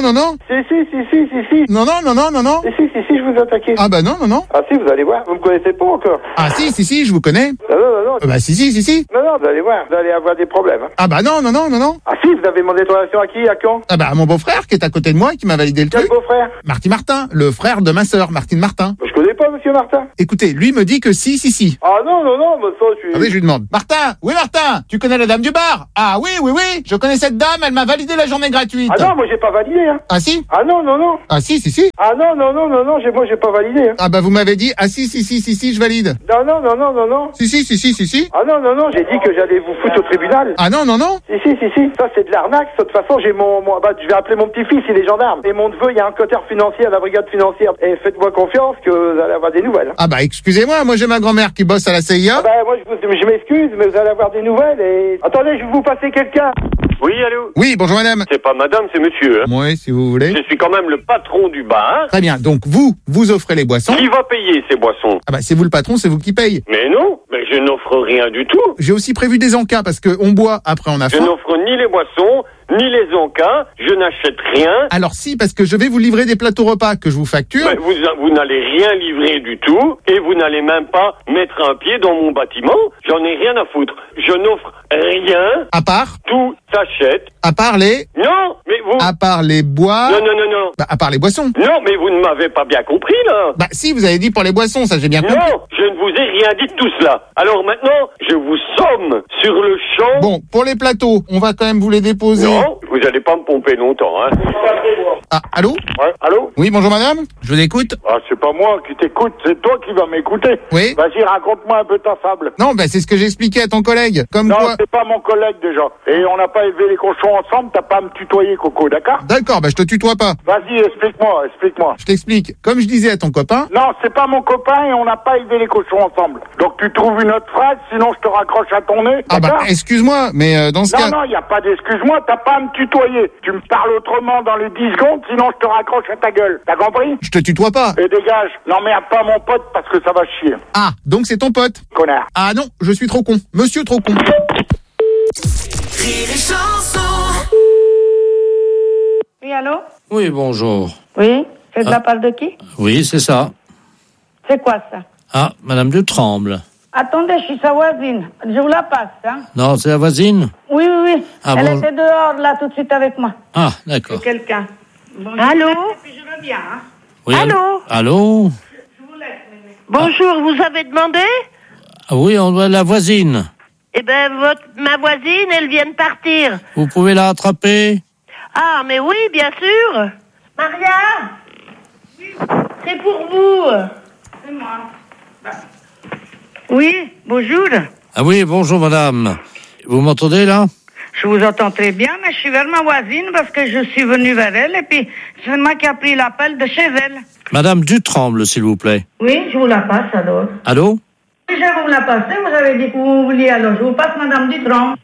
Si, je vous ai attaqué. Ah bah non. Ah si, vous allez voir, vous me connaissez pas encore. Ah si, je vous connais. Non. Bah si. Non, vous allez voir, vous allez avoir des problèmes, hein. Ah bah non. Ah si, vous avez demandé autorisation à qui, à quand? Ah bah à mon beau-frère qui est à côté de moi et qui m'a validé le Quel truc. beau-frère? Martin, le frère de ma sœur, Martine Martin. Je connais pas, monsieur Martin. Écoutez, lui me dit que si. Ah Ah non, mais ça, je suis... Attendez, je lui demande. Martin! Oui, Martin! Tu connais la dame du bar? Ah oui, je connais cette dame, elle m'a validé la journée gratuite. Ah non, moi j'ai pas validé, hein. Ah si? Ah non. Ah si. Ah non, moi j'ai pas validé, hein. Ah bah vous m'avez dit, ah si, je valide. Non. Si. Ah non, j'ai dit que j'allais vous foutre au tribunal. Ah non. Si. Ça c'est de l'arnaque. De toute façon, j'ai je vais appeler mon petit-fils, il est gendarme. Et mon neveu, il y a un cotard financier à la brigade financière. Et faites-moi confiance que vous allez avoir des nouvelles. Ah bah excusez-moi, moi j'ai ma grand-mère qui bosse à la CIA. Ah bah moi je m'excuse, mais vous allez avoir des nouvelles et... Attendez, je vais vous passer quelqu'un. Oui, allô? Oui, bonjour madame. C'est pas madame, c'est monsieur. Hein. Oui, si vous voulez. Je suis quand même le patron du bar. Très bien, donc vous offrez les boissons. Qui va payer ces boissons? Ah bah c'est vous le patron, c'est vous qui paye. Mais non, mais je n'offre rien du tout. J'ai aussi prévu des encas parce que on boit, après on a faim. Je n'offre ni les boissons, ni les encas, je n'achète rien. Alors si, parce que je vais vous livrer des plateaux repas que je vous facture. Mais vous n'allez rien livrer du tout, et vous n'allez même pas mettre un pied dans mon bâtiment. J'en ai rien à foutre. Je n'offre rien. À part? Tout s'achète. À part les... Non, mais vous... À part les bois... Non. Bah, à part les boissons. Non, mais vous ne m'avez pas bien compris, là. Bah si, vous avez dit pour les boissons, ça j'ai bien compris. Non, je ne vous ai rien dit de tout cela. Alors maintenant, je vous somme sur le champ. Bon, pour les plateaux, on va quand même vous les déposer. Non, vous allez pas me pomper longtemps, hein. Ah, allô? Ouais, allô? Oui, bonjour madame, je vous écoute. Ah, c'est pas moi qui t'écoute, c'est toi qui vas m'écouter. Oui. Vas-y, raconte-moi un peu ta fable. Non, bah c'est ce que j'expliquais à ton collègue. Comme non, quoi... c'est pas mon collègue déjà. Et on n'a pas élevé les cochons ensemble, t'as pas à me tutoyer, Coco, d'accord? D'accord, bah je te tutoie pas. Vas-y, explique-moi. Je t'explique. Comme je disais à ton copain... Non, c'est pas mon copain et on n'a pas élevé les cochons ensemble. Donc tu trouves une autre phrase, sinon je te raccroche à ton nez. Ah bah excuse-moi, mais dans ce cas... Non, y a pas d'excuse-moi, t'as pas à me tutoyer. Tu me parles autrement dans les 10 secondes, sinon je te raccroche à ta gueule. T'as compris? Je te tutoie pas. Et dégage, n'emmerde pas mon pote parce que ça va chier. Ah, donc c'est ton pote. Connard. Ah non, je suis trop con. Monsieur trop con. Oui, allô? Oui, bonjour. Oui, c'est de la part de qui? Oui, c'est ça. C'est quoi ça? Ah, madame de Tremble. Attendez, je suis sa voisine. Je vous la passe, hein? Non, c'est la voisine? Oui. Ah, elle bon. était dehors, là, tout de suite avec moi. Ah, d'accord. C'est quelqu'un. Bon, Allô? Et puis je reviens, hein? Oui, Allô? Allô? Bonjour, vous avez demandé? Ah oui, on doit la voisine. Eh ben, ma voisine, elle vient de partir. Vous pouvez la rattraper? Ah, mais oui, bien sûr. Maria? C'est pour vous. C'est moi. Oui, bonjour. Ah oui, bonjour madame. Vous m'entendez là? Je vous entends très bien, mais je suis vers ma voisine parce que je suis venue vers elle et puis c'est moi qui a pris l'appel de chez elle. Madame Dutremble, s'il vous plaît. Oui, je vous la passe alors. Allô? Oui, je vais vous la passer, vous avez dit que vous vouliez alors. Je vous passe Madame Dutremble.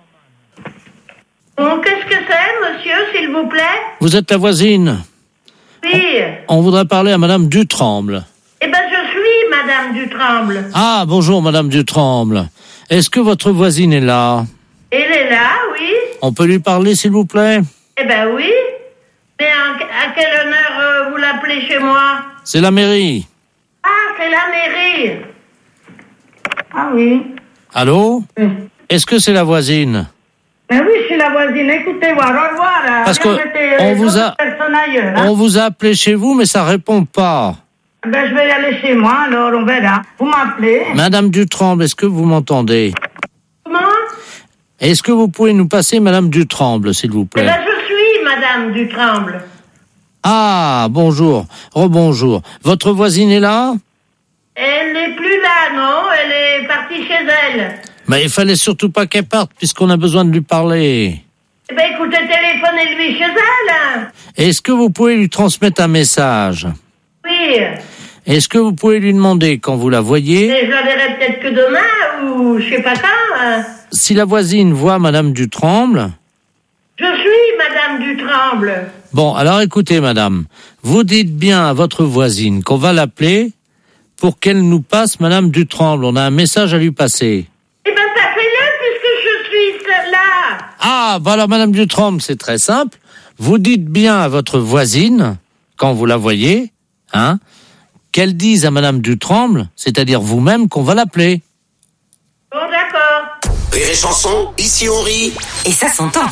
Bon, qu'est-ce que c'est, monsieur, s'il vous plaît? Vous êtes la voisine. Oui. On voudrait parler à madame Dutremble. Eh ben, je suis Madame Dutremble. Ah, bonjour madame Dutremble. Est-ce que votre voisine est là? Elle est là, oui. On peut lui parler, s'il vous plaît? Eh ben oui. Mais à quel honneur vous l'appelez chez moi? C'est la mairie. Ah, c'est la mairie. Ah oui. Allô? Oui. Est-ce que c'est la voisine? Mais oui, je suis la voisine. Écoutez, au revoir. Parce que on vous a appelé chez vous, mais ça répond pas. Ben, je vais y aller chez moi, alors on verra. Vous m'appelez. Madame Dutremble, est-ce que vous m'entendez? Comment? Est-ce que vous pouvez nous passer Madame Dutremble, s'il vous plaît? Eh ben, je suis Madame Dutremble. Ah, bonjour. Rebonjour. Votre voisine est là? Elle n'est plus là, non? Elle est partie chez elle. Mais il fallait surtout pas qu'elle parte, puisqu'on a besoin de lui parler. Eh ben, écoutez, téléphonez-lui chez elle. Est-ce que vous pouvez lui transmettre un message? Oui. Est-ce que vous pouvez lui demander quand vous la voyez? Mais je la verrai peut-être que demain, ou je sais pas quand. Si la voisine voit Madame Dutremble... Je suis Madame Dutremble. Bon, alors écoutez, madame. Vous dites bien à votre voisine qu'on va l'appeler pour qu'elle nous passe Madame Dutremble. On a un message à lui passer. Eh ben, passez-le puisque je suis là. Ah, voilà, Madame Dutremble, c'est très simple. Vous dites bien à votre voisine, quand vous la voyez, hein, qu'elle dise à Madame Dutremble, c'est-à-dire vous-même, qu'on va l'appeler. Bon, d'accord. Rire et chanson, ici on rit. Et ça s'entend.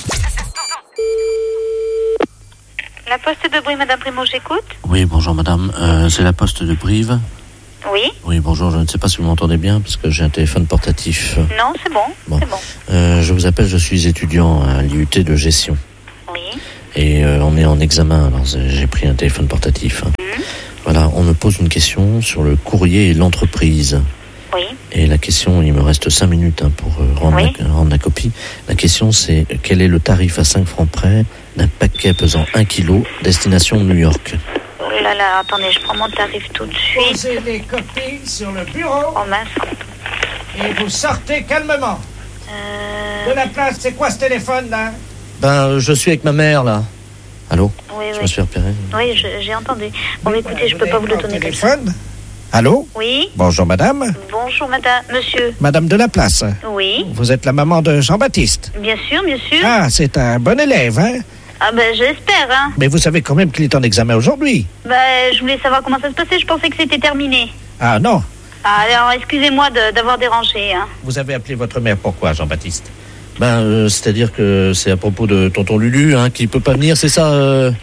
La poste de Brive, Madame Primo, j'écoute. Oui, bonjour madame, c'est la poste de Brive. Oui. Oui, bonjour, je ne sais pas si vous m'entendez bien, parce que j'ai un téléphone portatif. Non, c'est bon. C'est bon. Je vous appelle, je suis étudiant à l'IUT de gestion. Oui. Et on est en examen, alors j'ai pris un téléphone portatif. Voilà, on me pose une question sur le courrier et l'entreprise. Oui. Et la question, il me reste 5 minutes pour rendre la copie. La question, c'est quel est le tarif à 5 francs près d'un paquet pesant 1 kg, destination New York? Oh là là, attendez, je prends mon tarif tout de suite. Posez les copies sur le bureau. Oh mince. Et vous sortez calmement. De la place, c'est quoi ce téléphone là? Ben, je suis avec ma mère là. Allô? Oui, je me suis repéré. Oui, j'ai entendu. Bon, écoutez, je peux pas vous le donner comme ça. Allô? Oui. Bonjour madame. Bonjour madame, monsieur. Madame de la place. Oui. Vous êtes la maman de Jean-Baptiste. Bien sûr, bien sûr. Ah, c'est un bon élève, hein? Ah ben j'espère, hein. Mais vous savez quand même qu'il est en examen aujourd'hui. Ben, je voulais savoir comment ça se passait, je pensais que c'était terminé. Ah non. Alors, excusez-moi d'avoir dérangé, hein. Vous avez appelé votre mère pourquoi, Jean-Baptiste? Ben, c'est-à-dire que c'est à propos de tonton Lulu, hein, qui peut pas venir, c'est ça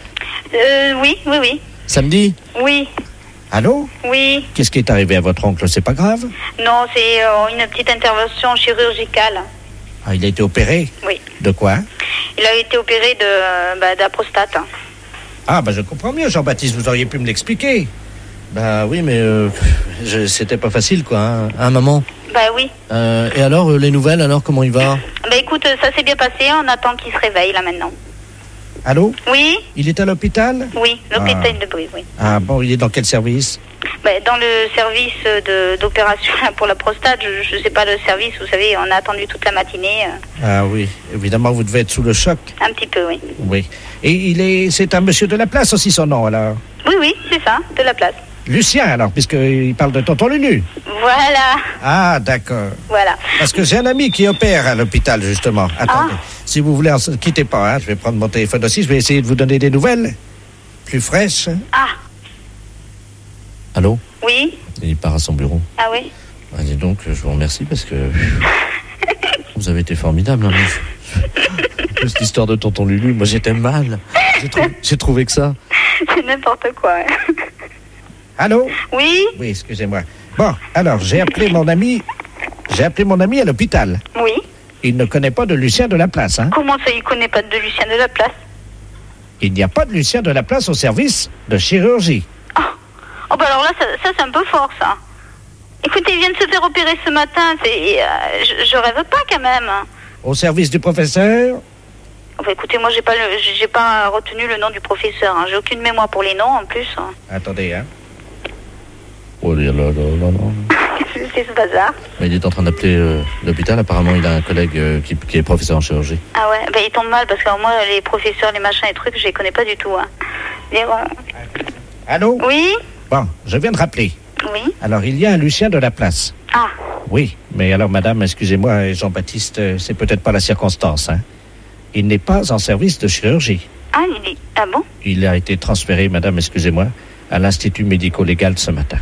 Oui. Samedi? Oui. Allô? Oui. Qu'est-ce qui est arrivé à votre oncle? C'est pas grave? Non, c'est une petite intervention chirurgicale. Ah, il a été opéré? Oui. De quoi? Il a été opéré de la prostate. Ah, ben je comprends mieux, Jean-Baptiste, vous auriez pu me l'expliquer. Ben oui, mais c'était pas facile, quoi, hein, maman? Ben oui. Et alors, les nouvelles, alors, comment il va? Ben écoute, ça s'est bien passé, on attend qu'il se réveille, là, maintenant. Allô? Oui? Il est à l'hôpital? Oui, l'hôpital de Brie, oui. Ah bon, il est dans quel service? Ben, dans le service d'opération pour la prostate, je sais pas le service, vous savez, on a attendu toute la matinée. Ah oui, évidemment, vous devez être sous le choc. Un petit peu, oui. Oui. Et c'est un monsieur de la place aussi, son nom, alors? Oui, c'est ça, de la place. Lucien, alors, puisqu'il parle de tonton Lulu. Voilà. Ah, d'accord. Voilà. Parce que j'ai un ami qui opère à l'hôpital, justement. Attendez, si vous voulez, ne quittez pas, hein. Je vais prendre mon téléphone aussi, je vais essayer de vous donner des nouvelles plus fraîches. Ah. Allô? Oui. Il part à son bureau. Ah oui? Ah, dis donc, je vous remercie parce que vous avez été formidable. Hein, cette histoire de tonton Lulu, moi j'étais mal. J'ai trouvé que ça. C'est n'importe quoi. Allô? Oui? Oui, excusez-moi. Bon, alors, j'ai appelé mon ami à l'hôpital. Oui. Il ne connaît pas de Lucien de la place, hein? Comment ça, il connaît pas de Lucien de la place? Il n'y a pas de Lucien de la place au service de chirurgie. Oh, bah alors là, ça c'est un peu fort, ça. Écoutez, il vient de se faire opérer ce matin, je rêve pas, quand même. Au service du professeur? Enfin, écoutez, moi, j'ai pas retenu le nom du professeur, hein. J'ai aucune mémoire pour les noms, en plus. Hein. Attendez, hein. Oh là là là là. C'est ce bazar. Mais il est en train d'appeler l'hôpital. Apparemment, il a un collègue qui est professeur en chirurgie. Ah ouais, bah il tombe mal parce que moi, les professeurs, les machins, les trucs, je les connais pas du tout. Hein. Mais bon. Allô? Oui? Bon, je viens de rappeler. Oui? Alors, il y a un Lucien de la place. Ah. Oui, mais alors, madame, excusez-moi, Jean-Baptiste, c'est peut-être pas la circonstance, hein. Il n'est pas en service de chirurgie. Ah, ah bon? Il a été transféré, madame, excusez-moi, à l'Institut médico-légal ce matin.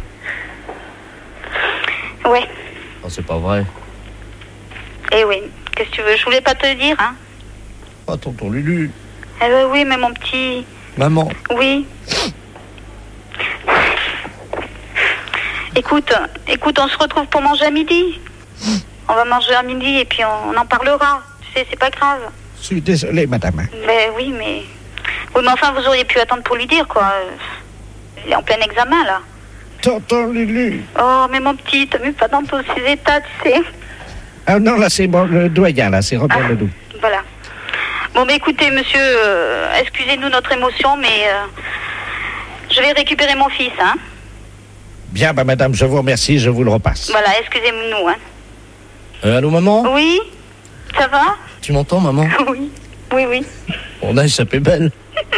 Ouais. Oh, c'est pas vrai. Eh oui, qu'est-ce que tu veux? Je voulais pas te le dire, hein. Oh, tonton Lulu. Eh ben oui, mais mon petit... Maman. Oui. Écoute, on se retrouve pour manger à midi. On va manger à midi et puis on en parlera. Tu sais, c'est pas grave. Je suis désolé, madame. Ben oui, mais enfin, vous auriez pu attendre pour lui dire, quoi. Il est en plein examen, là. Tonton Lulu. Oh, mais mon petit, t'as mis pas dans tous ces états, tu sais. Ah non, là, c'est bon, le doyen, là, c'est Robert Ledoux. Voilà. Bon, mais écoutez, monsieur, excusez-nous notre émotion, mais je vais récupérer mon fils, hein. Bien, bah, madame, je vous remercie, je vous le repasse. Voilà, excusez-nous, hein. Allô, maman? Oui? Ça va? Tu m'entends, maman? Oui. Oui. On a échappé belle.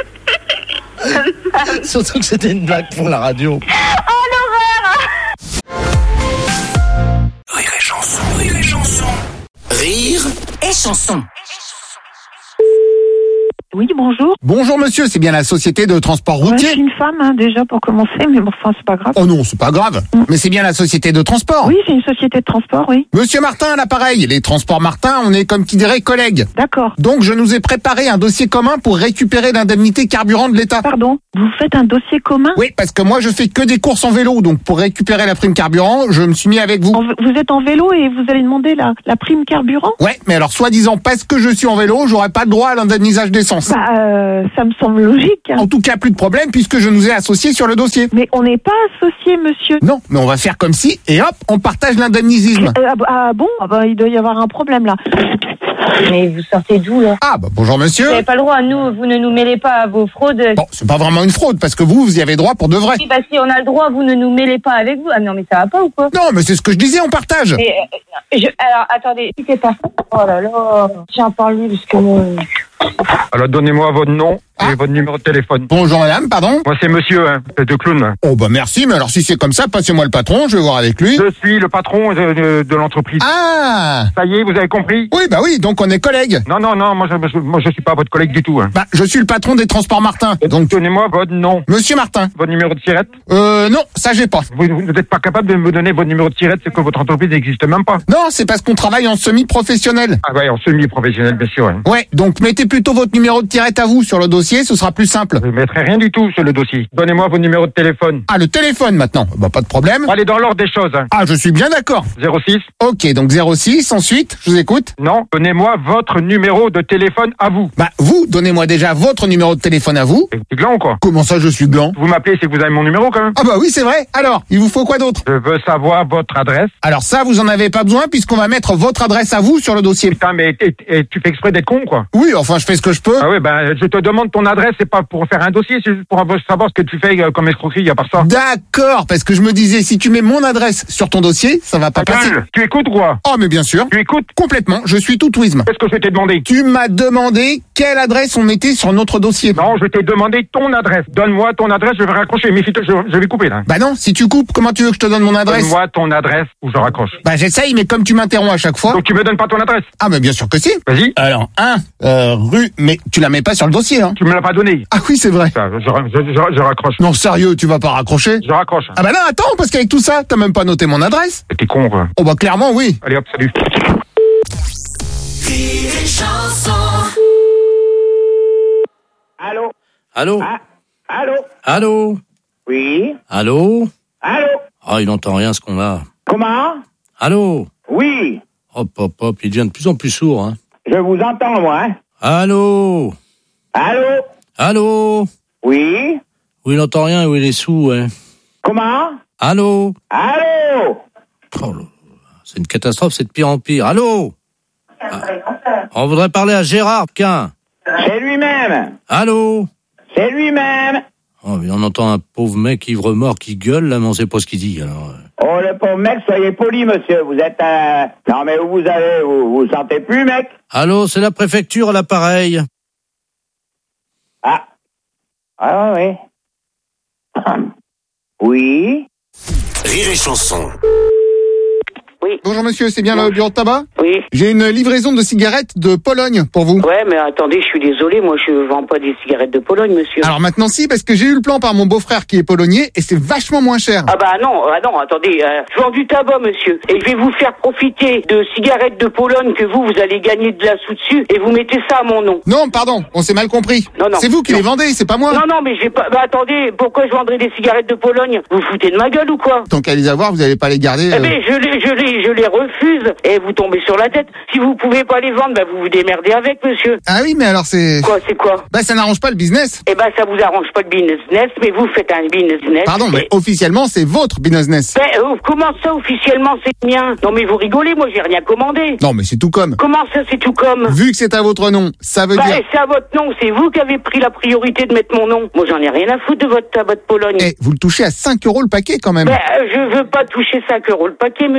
Surtout que c'était une blague pour la radio. Oh, l'horreur! Rire et chanson, rire et chanson. Rire et chanson. Oui, bonjour. Bonjour monsieur, c'est bien la société de transport Ouais, routier? je suis une femme, hein, déjà, pour commencer, mais bon, enfin, c'est pas grave. Oh non, c'est pas grave. Mais c'est bien la société de transport? Oui, c'est une société de transport, oui. Monsieur Martin à l'appareil. Les transports Martin, on est comme qui dirait collègues. D'accord. Donc je nous ai préparé un dossier commun pour récupérer l'indemnité carburant de l'État. Pardon? Vous faites un dossier commun? Oui, parce que moi je fais que des courses en vélo, donc pour récupérer la prime carburant, je me suis mis avec vous. Vous êtes en vélo et vous allez demander la prime carburant? Ouais, mais alors soi-disant parce que je suis en vélo, j'aurais pas le droit à l'indemnisage d'essence. Ça me semble logique. Hein. En tout cas, plus de problème puisque je nous ai associés sur le dossier. Mais on n'est pas associés, monsieur. Non, mais on va faire comme si et hop, on partage l'indemnisisme. Bon, il doit y avoir un problème là. Mais vous sortez d'où là? Ah bah bonjour monsieur. Vous n'avez pas le droit, vous ne nous mêlez pas à vos fraudes. Bon, c'est pas vraiment une fraude parce que vous y avez droit pour de vrai. Si, bah si on a le droit, vous ne nous mêlez pas avec vous. Ah non mais ça va pas ou quoi? Non mais c'est ce que je disais, on partage. Mais, alors attendez, si c'est pas ça. Oh là là, j'en parle lui parce que moi... Alors donnez-moi votre nom et votre numéro de téléphone. Bonjour madame, pardon. Moi c'est monsieur, de clown. Oh bah merci, mais alors si c'est comme ça, passez-moi le patron, je vais voir avec lui. Je suis le patron de l'entreprise. Ah. Ça y est, vous avez compris? Oui bah oui, donc on est collègues. Non, moi je suis pas votre collègue du tout. Bah je suis le patron des transports Martin. Donc donnez-moi votre nom. Monsieur Martin. Votre numéro de tirette? Non, ça j'ai pas. Vous n'êtes pas capable de me donner votre numéro de tirette, c'est que votre entreprise n'existe même pas. Non, c'est parce qu'on travaille en semi-professionnel. Ah ouais, en semi-professionnel, bien sûr. Ouais, donc mettez plutôt votre numéro de tirette à vous sur le dossier, ce sera plus simple. Je ne mettrai rien du tout sur le dossier. Donnez-moi votre numéro de téléphone. Ah, le téléphone maintenant. Bah pas de problème. Allez dans l'ordre des choses. Ah, je suis bien d'accord. 06. Ok, donc 06, ensuite, je vous écoute. Non, donnez-moi votre numéro de téléphone à vous. Bah vous, donnez-moi déjà votre numéro de téléphone à vous. C'est gland ou quoi? Comment ça, je suis gland? Vous m'appelez, c'est que vous avez mon numéro quand même. Ah bah oui, c'est vrai. Alors, il vous faut quoi d'autre? Je veux savoir votre adresse. Alors ça, vous en avez pas besoin puisqu'on va mettre votre adresse à vous sur le dossier. Putain, mais tu fais exprès d'être con, quoi. Oui, enfin, je fais ce que je peux. Ah oui, ben, je te demande ton adresse, c'est pas pour faire un dossier, c'est juste pour savoir ce que tu fais comme escroquerie, à part ça. D'accord, parce que je me disais, si tu mets mon adresse sur ton dossier, ça va pas passer. Tu écoutes ou quoi? Oh, mais bien sûr. Tu écoutes? Complètement, je suis tout ouïsme. Qu'est-ce que je t'ai demandé? Tu m'as demandé quelle adresse on mettait sur notre dossier. Non, je t'ai demandé ton adresse. Donne-moi ton adresse, je vais raccrocher. Méfie-toi, je vais couper, là. Bah non, si tu coupes, comment tu veux que je te donne mon adresse? Donne-moi ton adresse ou je raccroche. Bah j'essaye, mais comme tu m'interromps à chaque fois... Donc tu me donnes pas ton adresse? Ah, mais bien sûr que si. Vas-y. Alors, rue... Mais tu la mets pas sur le dossier, hein? Tu me l'as pas donné. Ah oui, c'est vrai. Je raccroche. Non, sérieux, tu vas pas raccrocher? Je raccroche. Ah bah non, attends, parce qu'avec tout ça, t'as même pas noté mon adresse. T'es con, quoi. Oh bah clairement, oui. Allez hop, salut. Allô? Allô? Allô? Allô? Oui? Allô? Allô? Ah, il n'entend rien, ce qu'on a. Comment? Allô? Oui? Hop, hop, hop, il devient de plus en plus sourd, hein. Je vous entends, moi, hein? Allô? Allô? Allô? Oui? Oui, il n'entend rien, oui, il est sourd, ouais. Comment? Allô? Allô? Oh, c'est une catastrophe, c'est de pire en pire. Allô? On voudrait parler à Gérard Quin. C'est lui-même. Allô? C'est lui-même. Oh, mais on entend un pauvre mec ivre-mort qui gueule, là, mais on sait pas ce qu'il dit, alors. Oh, le pauvre mec, soyez poli, monsieur. Vous êtes un... Non, mais où vous allez? Vous sentez plus, mec? Allô, c'est la préfecture à l'appareil. Ah. Ah, oui. Oui? Rire et chanson. Oui. Bonjour monsieur, c'est bien le bureau de tabac? Oui. J'ai une livraison de cigarettes de Pologne pour vous. Ouais, mais attendez, je suis désolé, moi je vends pas des cigarettes de Pologne, monsieur. Alors maintenant si, parce que j'ai eu le plan par mon beau-frère qui est polonais et c'est vachement moins cher. Ah bah non, attendez, je vends du tabac, monsieur, et je vais vous faire profiter de cigarettes de Pologne que vous allez gagner de la sous dessus, et vous mettez ça à mon nom. Non, pardon, on s'est mal compris. Non. C'est vous qui les vendez, c'est pas moi. Non, mais je vais pas... Bah attendez, pourquoi je vendrais des cigarettes de Pologne? Vous foutez de ma gueule ou quoi? Tant qu'à les avoir, vous allez pas les garder. Eh ben, je les refuse, et vous tombez sur la tête. Si vous pouvez pas les vendre, bah vous vous démerdez avec, monsieur. Ah oui, mais alors c'est... Quoi, c'est quoi? Bah ça n'arrange pas le business. Eh ben, ça vous arrange pas le business, mais vous faites un business. Pardon, mais officiellement, c'est votre business. Ben, comment ça, officiellement, c'est le mien? Non, mais vous rigolez, moi, j'ai rien commandé. Non, mais c'est tout comme. Comment ça, c'est tout comme? Vu que c'est à votre nom, ça veut dire... c'est à votre nom, c'est vous qui avez pris la priorité de mettre mon nom. Moi, j'en ai rien à foutre de votre tabac de Pologne. Eh, vous le touchez à 5 € le paquet, quand même. Ben, je veux pas toucher 5 € le paquet, monsieur. Ah oui,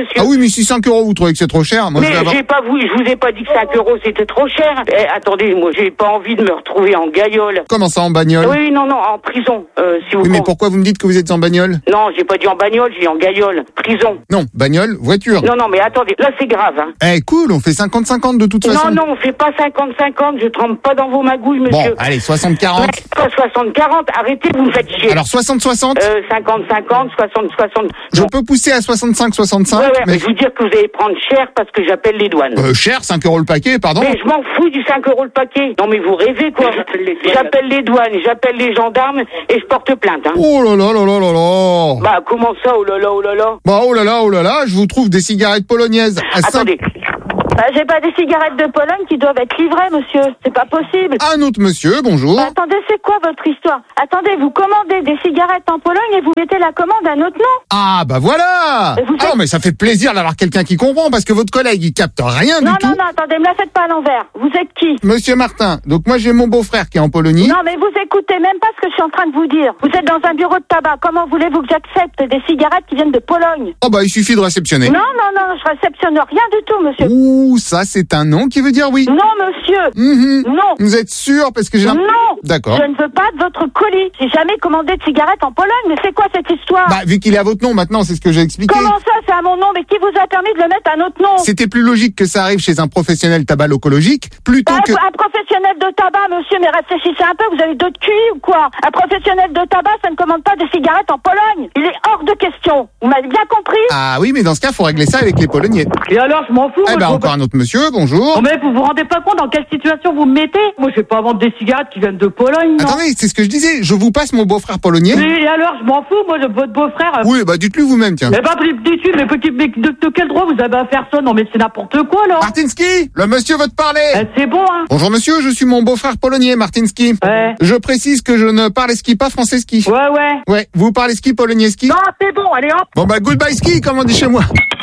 mais si 5 euros, vous trouvez que c'est trop cher, moi mais je vais avoir... je vous ai pas dit que 5 euros c'était trop cher. Attendez, moi j'ai pas envie de me retrouver en gagnole. Comment ça, en bagnole? Oui, non, en prison. Si vous Oui, mais pourquoi vous me dites que vous êtes en bagnole? Non, j'ai pas dit en bagnole, j'ai dit en gagnole. Prison. Non, bagnole, voiture. Non, mais attendez, là c'est grave. Hein. Eh, cool, on fait 50-50 de toute façon. Non, on fait pas 50-50, je trempe pas dans vos magouilles, monsieur. Bon, allez, 60-40. Pas 60-40, arrêtez, vous me faites chier. Alors 60-60 50-50, 60-60. Je peux pousser à 65-65 Ouais, mais je vous dire que vous allez prendre cher parce que j'appelle les douanes. Cher, 5 euros le paquet, pardon. Mais je m'en fous du 5 euros le paquet. Non mais vous rêvez quoi. J'appelle les douanes, j'appelle les gendarmes et je porte plainte. Hein. Oh là là là là là là. Bah comment ça, oh là là, oh là là. Bah oh là là, je vous trouve des cigarettes polonaises à Attendez. J'ai pas des cigarettes de Pologne qui doivent être livrées, monsieur. C'est pas possible. Un autre monsieur, bonjour. Attendez, c'est quoi votre histoire? Attendez, vous commandez des cigarettes en Pologne et vous mettez la commande à un autre nom. Ah bah voilà. Non mais ça fait plaisir d'avoir quelqu'un qui comprend parce que votre collègue il capte rien du tout. Non, attendez, me la faites pas à l'envers. Vous êtes qui? Monsieur Martin. Donc moi j'ai mon beau-frère qui est en Pologne. Non mais vous écoutez même pas ce que je suis en train de vous dire. Vous êtes dans un bureau de tabac. Comment voulez-vous que j'accepte des cigarettes qui viennent de Pologne? Oh bah il suffit de réceptionner. Non, je réceptionne rien du tout, monsieur. Ouh, ça c'est un nom qui veut dire oui. Non, monsieur. Non. Vous êtes sûr parce que j'ai Non. D'accord. Je ne veux pas de votre colis. J'ai jamais commandé de cigarettes en Pologne. Mais c'est quoi cette histoire? Bah vu qu'il est à votre nom maintenant, c'est ce que j'ai expliqué. Comment ça, c'est à mon nom? Mais qui vous a permis de le mettre à notre nom? C'était plus logique que ça arrive chez un professionnel tabacologique plutôt que... Un professionnel de tabac, monsieur, mais réfléchissez un peu, vous avez d'autres QI ou quoi? Un professionnel de tabac, ça ne commande pas des cigarettes en Pologne. Il est hors de question. Vous m'avez bien compris? Ah oui, mais dans ce cas, faut régler ça avec les Polonais. Et alors, je m'en fous. Eh ben, encore un autre monsieur, bonjour. Non, mais vous vous rendez pas compte dans quelle situation vous me mettez? Moi, je vais pas vendre des cigarettes qui viennent de Pologne, non? Attendez, c'est ce que je disais. Je vous passe mon beau-frère polonais. Mais et alors, je m'en fous, moi, de votre beau-frère. Oui, bah, dites-lui vous-même, tiens. Eh ben, dites-lui, mais de quel droit vous avez à faire ça? Non, mais c'est n'importe quoi, là. Martinski, le monsieur veut te parler. C'est bon, hein. Bonjour, monsieur, je suis mon beau-frère polonais, Martinski. Ouais. Je précise que je ne parle ski, pas français ski. Ouais. Ouais, vous parlez ski, polonais ski? Non, c'est bon, allez hop. Bon, bah, goodbye ski, comme on dit chez moi.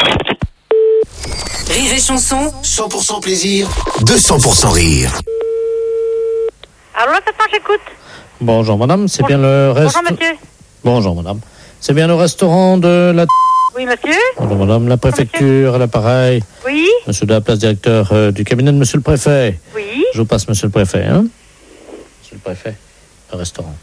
Rire et chanson, 100% plaisir, 200% rire. Alors là, j'écoute. Bonjour madame, c'est bien le restaurant. Bonjour monsieur. Bonjour madame. C'est bien le restaurant de la... Oui monsieur. Bonjour madame, la préfecture, à l'appareil. Oui. Monsieur de la place, directeur du cabinet de monsieur le préfet. Oui. Je vous passe monsieur le préfet, hein. Monsieur le préfet, le restaurant.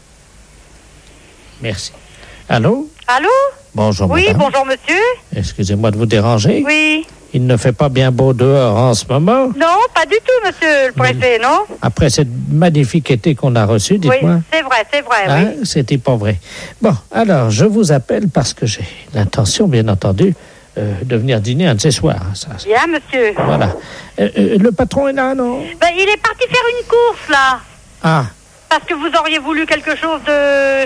Merci. Allô? Bonjour Oui, madame. bonjour monsieur. Excusez-moi de vous déranger. Oui. Il ne fait pas bien beau dehors en ce moment. Non, pas du tout monsieur le préfet, non? Après cette magnifique été qu'on a reçu, dites-moi. Oui, c'est vrai, Hein, oui. c'était pas vrai. Bon, alors, je vous appelle parce que j'ai l'intention, bien entendu, de venir dîner un de ces soirs. Ça. Bien monsieur. Voilà. Le patron est là, non? Ben, il est parti faire une course là. Ah, Parce que vous auriez voulu quelque chose de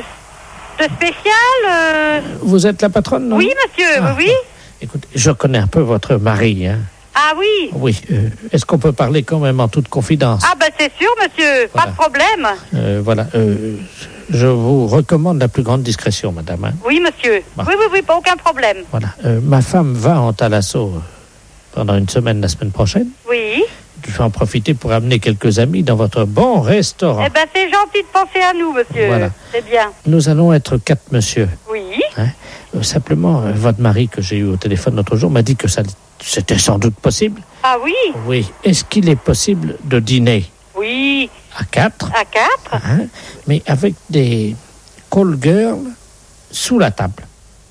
spécial. vous êtes la patronne, non? Oui monsieur, oui. Écoutez, je connais un peu votre mari, hein. Ah oui. Oui. Est-ce qu'on peut parler quand même en toute confidence? Ah ben c'est sûr monsieur, pas de problème. Voilà. Je vous recommande la plus grande discrétion, madame. Hein. Oui monsieur. Bon. Oui, pas aucun problème. Voilà. Ma femme va en Thalasso pendant une semaine la semaine prochaine. Oui. Je vais en profiter pour amener quelques amis dans votre bon restaurant. Eh ben c'est gentil de penser à nous monsieur. Voilà. C'est bien. Nous allons être 4 monsieur. Oui. Hein. Simplement, votre mari que j'ai eu au téléphone l'autre jour m'a dit que c'était sans doute possible. Ah oui. Oui. Est-ce qu'il est possible de dîner Oui. à 4? À 4. Hein, mais avec des call girls sous la table.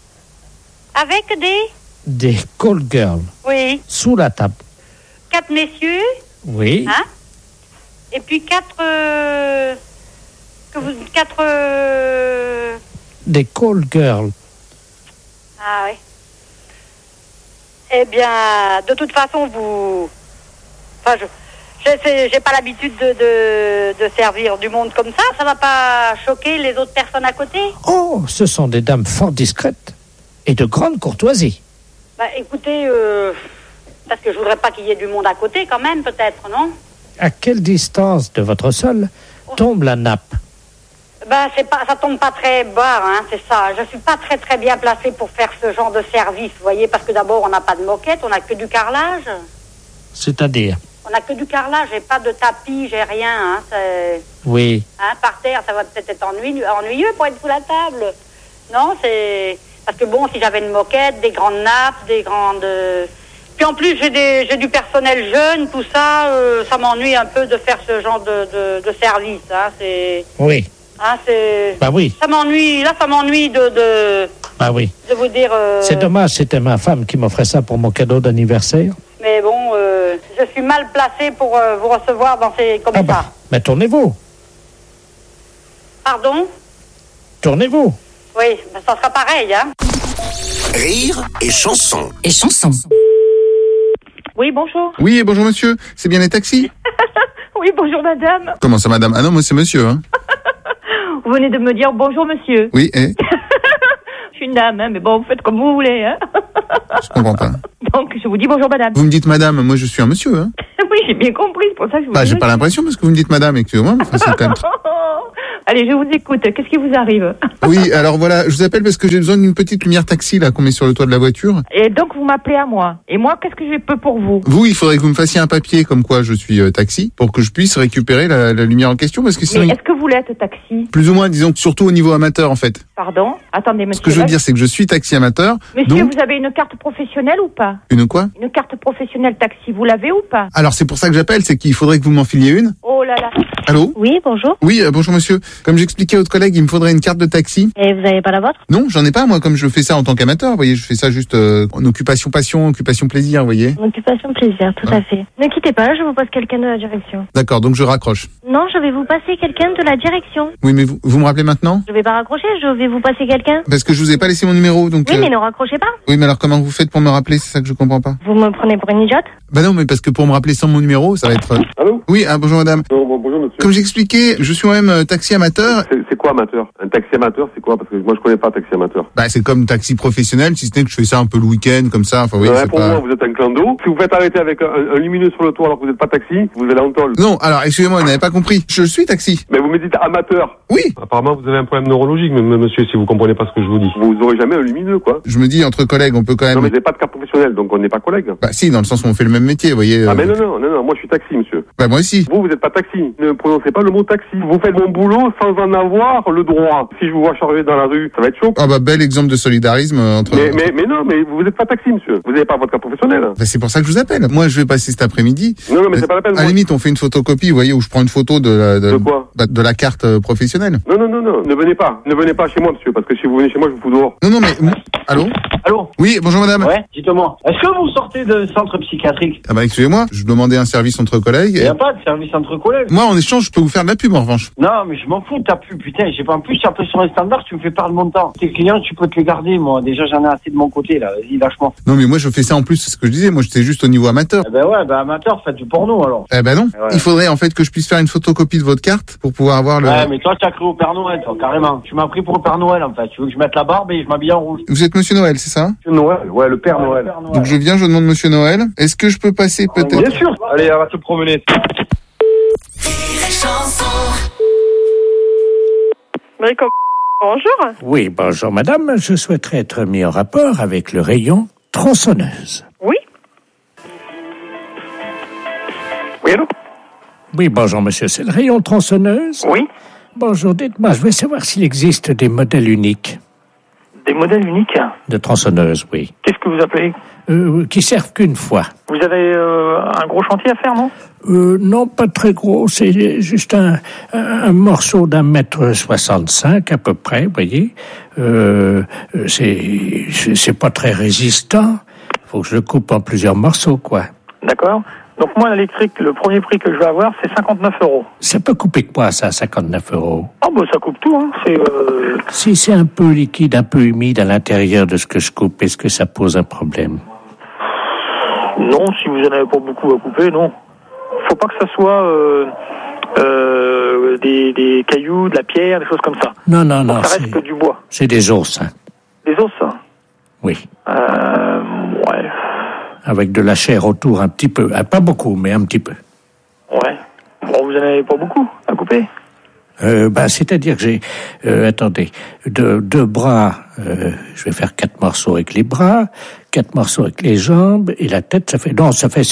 Avec Des call girls Oui. sous la table. 4 messieurs. Oui. Hein? Et puis 4 Des call girls. Ah oui. Eh bien, de toute façon, vous... Enfin, j'ai pas l'habitude de servir du monde comme ça. Ça va pas choquer les autres personnes à côté? Oh, ce sont des dames fort discrètes et de grande courtoisie. Bah, écoutez, parce que je voudrais pas qu'il y ait du monde à côté quand même, peut-être, non? À quelle distance de votre sol tombe la nappe? Ben, ça tombe pas très bas, hein, c'est ça. Je suis pas très bien placée pour faire ce genre de service, vous voyez, parce que d'abord, on n'a pas de moquette, on n'a que du carrelage. C'est-à-dire? On n'a que du carrelage, j'ai pas de tapis, j'ai rien, hein, Oui. Hein, par terre, ça va peut-être être ennuyeux pour être sous la table. Non, Parce que bon, si j'avais une moquette, des grandes nappes, des grandes... Puis en plus, j'ai du personnel jeune, tout ça, ça m'ennuie un peu de faire ce genre de service. Hein, c'est... Oui. Hein, c'est... Bah oui. Ça m'ennuie de Bah oui. de vous dire... C'est dommage, c'était ma femme qui m'offrait ça pour mon cadeau d'anniversaire. Mais bon, je suis mal placée pour vous recevoir dans ces... comme ça. Bah, mais tournez-vous. Pardon? Tournez-vous. Oui, ben, ça sera pareil, hein. Rire et chanson. Et chanson. Oui, bonjour. Oui, bonjour monsieur, c'est bien les taxis? Oui, bonjour madame. Comment ça madame? Ah non, moi c'est monsieur, hein. Vous venez de me dire bonjour monsieur. Oui, et? Je suis une dame, hein, mais bon, vous faites comme vous voulez, hein. Je comprends pas. Donc, je vous dis bonjour madame. Vous me dites madame, moi je suis un monsieur, hein. Oui, j'ai bien compris, c'est pour ça que je vous dis. J'ai pas l'impression parce que vous me dites madame, excusez-moi, mais enfin, c'est quand même... Allez, je vous écoute, qu'est-ce qui vous arrive? Oui, alors voilà, je vous appelle parce que j'ai besoin d'une petite lumière taxi, là, qu'on met sur le toit de la voiture. Et donc, vous m'appelez à moi. Et moi, qu'est-ce que je peux pour vous? Vous, il faudrait que vous me fassiez un papier comme quoi je suis taxi, pour que je puisse récupérer la lumière en question, parce que sinon... Mais est-ce que vous l'êtes taxi? Plus ou moins, disons, surtout au niveau amateur, en fait. Pardon? Attendez, monsieur. Ce que je veux dire, c'est que je suis taxi amateur. Monsieur, donc... vous avez une carte professionnelle ou pas? Une quoi? Une carte professionnelle taxi, vous l'avez ou pas? Alors, c'est pour ça que j'appelle, c'est qu'il faudrait que vous m'enfiliez une. Oh là là. Allô? Oui, bonjour. Oui, bonjour monsieur. Comme j'expliquais à votre collègue, il me faudrait une carte de taxi. Et vous n'avez pas la vôtre? Non, j'en ai pas, moi, comme je fais ça en tant qu'amateur. Vous voyez, je fais ça juste en occupation passion, occupation plaisir, vous voyez. Occupation plaisir, tout à fait. Ne quittez pas, je vous passe quelqu'un de la direction. D'accord, donc je raccroche. Non, je vais vous passer quelqu'un de la direction. Oui, mais vous me rappelez maintenant? Je vais pas raccrocher, je vais vous passer quelqu'un. Parce que je vous ai pas laissé mon numéro, donc... Oui, mais ne raccrochez pas. Oui, mais alors comment vous faites pour me rappeler? C'est ça que je comprends pas. Vous me prenez pour une idiote? Bah non, mais parce que pour me rappeler sans mon numéro, ça va être... Allô? Oui, bonjour madame. Bonjour monsieur. Comme j'expliquais, je suis moi-même taxi amateur. C'est quoi amateur? Un taxi amateur, c'est quoi? Parce que moi je connais pas taxi amateur. Bah c'est comme taxi professionnel, si ce n'est que je fais ça un peu le week-end, comme ça. Enfin, oui, ouais, pour moi, vous êtes un clando. Si vous faites arrêter avec un lumineux sur le toit alors que vous n'êtes pas taxi, vous allez en tôle. Non, alors excusez-moi, vous n'avez pas compris. Je suis taxi. Mais vous me dites amateur. Oui. Apparemment, vous avez un problème neurologique, monsieur, si vous comprenez pas ce que je vous dis. Vous aurez jamais un lumineux, quoi. Je me dis, entre collègues, on peut quand même... Non, mais vous n'avez pas de carte professionnelle, donc on n'est pas collègues. Bah si, dans le sens où on fait le même métier, vous voyez. Ah mais non, moi je suis taxi, monsieur. Bah moi aussi. Vous n'êtes pas taxi. Ne prononcez pas le mot taxi. Vous faites mon boulot sans en avoir le droit. Si je vous vois charger dans la rue, ça va être chaud. Ah bah bel exemple de solidarisme entre... Mais non, mais vous n'êtes pas taxi, monsieur. Vous n'avez pas votre carte professionnelle. Bah c'est pour ça que je vous appelle. Moi je vais passer cet après-midi. Non, mais c'est pas la peine. À la limite, on fait une photocopie, vous voyez, où je prends une photo de quoi? De la carte professionnelle. Non, ne venez pas. Ne venez pas chez moi, monsieur, parce que si vous venez chez moi, je vous fous dehors. Non, mais... Allô? Allô? Oui, bonjour madame. Ouais, dites-moi. Est-ce que vous sortez de centre psychiatrique? Ah bah excusez-moi, je demandais un service entre collègues. Il n'y a pas de service entre collègues. Moi, en échange, je peux vous faire de la pub, en revanche. Non, mais je m'en fous de ta pub, putain. J'ai pas en plus, après sur un standard, tu me fais perdre mon temps. Tes clients, tu peux te les garder, moi. Déjà, j'en ai assez de mon côté, là. Vas-y, lâche-moi. Non, mais moi, je fais ça en plus, c'est ce que je disais. Moi, j'étais juste au niveau amateur. Eh ben ouais, amateur, faites du porno, alors. Eh ben non. Ouais. Il faudrait, en fait, que je puisse faire une photocopie de votre carte pour pouvoir avoir le... Ouais, mais toi, tu as cru au Père Noël, toi, carrément. Tu m'as pris pour le Père Noël, en fait. Tu veux que je mette la barbe et je m'habille en rouge. Vous êtes Monsieur Noël, c'est ça? Monsieur Noël, ouais, le Père Noël. Donc je viens, je demande Monsieur Noël. Est-ce que je peux passer peut-être? Bien sûr. Allez, on va se promener. Bonjour. Oui, bonjour madame. Je souhaiterais être mis en rapport avec le rayon tronçonneuse. Oui. Oui, allô? Oui, bonjour monsieur, c'est le rayon tronçonneuse? Oui. Bonjour, dites-moi, je veux savoir s'il existe des modèles uniques. Des modèles uniques? De tronçonneuse, oui. Qu'est-ce que vous appelez? Qui servent qu'une fois. Vous avez un gros chantier à faire, non? Non, pas très gros, c'est juste un morceau d'1,65 m à peu près, vous voyez. C'est pas très résistant. Faut que je le coupe en plusieurs morceaux, quoi. D'accord. Donc moi, l'électrique, le premier prix que je vais avoir, c'est 59 €. Ça peut couper quoi, ça, 59 €? Ah bah ça coupe tout, hein. Si c'est un peu liquide, un peu humide à l'intérieur de ce que je coupe, est-ce que ça pose un problème? Non, si vous en avez pas beaucoup à couper, non. Faut pas que ça soit des cailloux, de la pierre, des choses comme ça. Non, ça reste que du bois. C'est des os, hein. Des os, ça? Oui. Ouais. Avec de la chair autour un petit peu. Pas beaucoup, mais un petit peu. Ouais. Bon, vous en avez pas beaucoup à couper? C'est-à-dire que j'ai, attendez, deux bras, je vais faire 4 morceaux avec les bras, 4 morceaux avec les jambes, et la tête, ça fait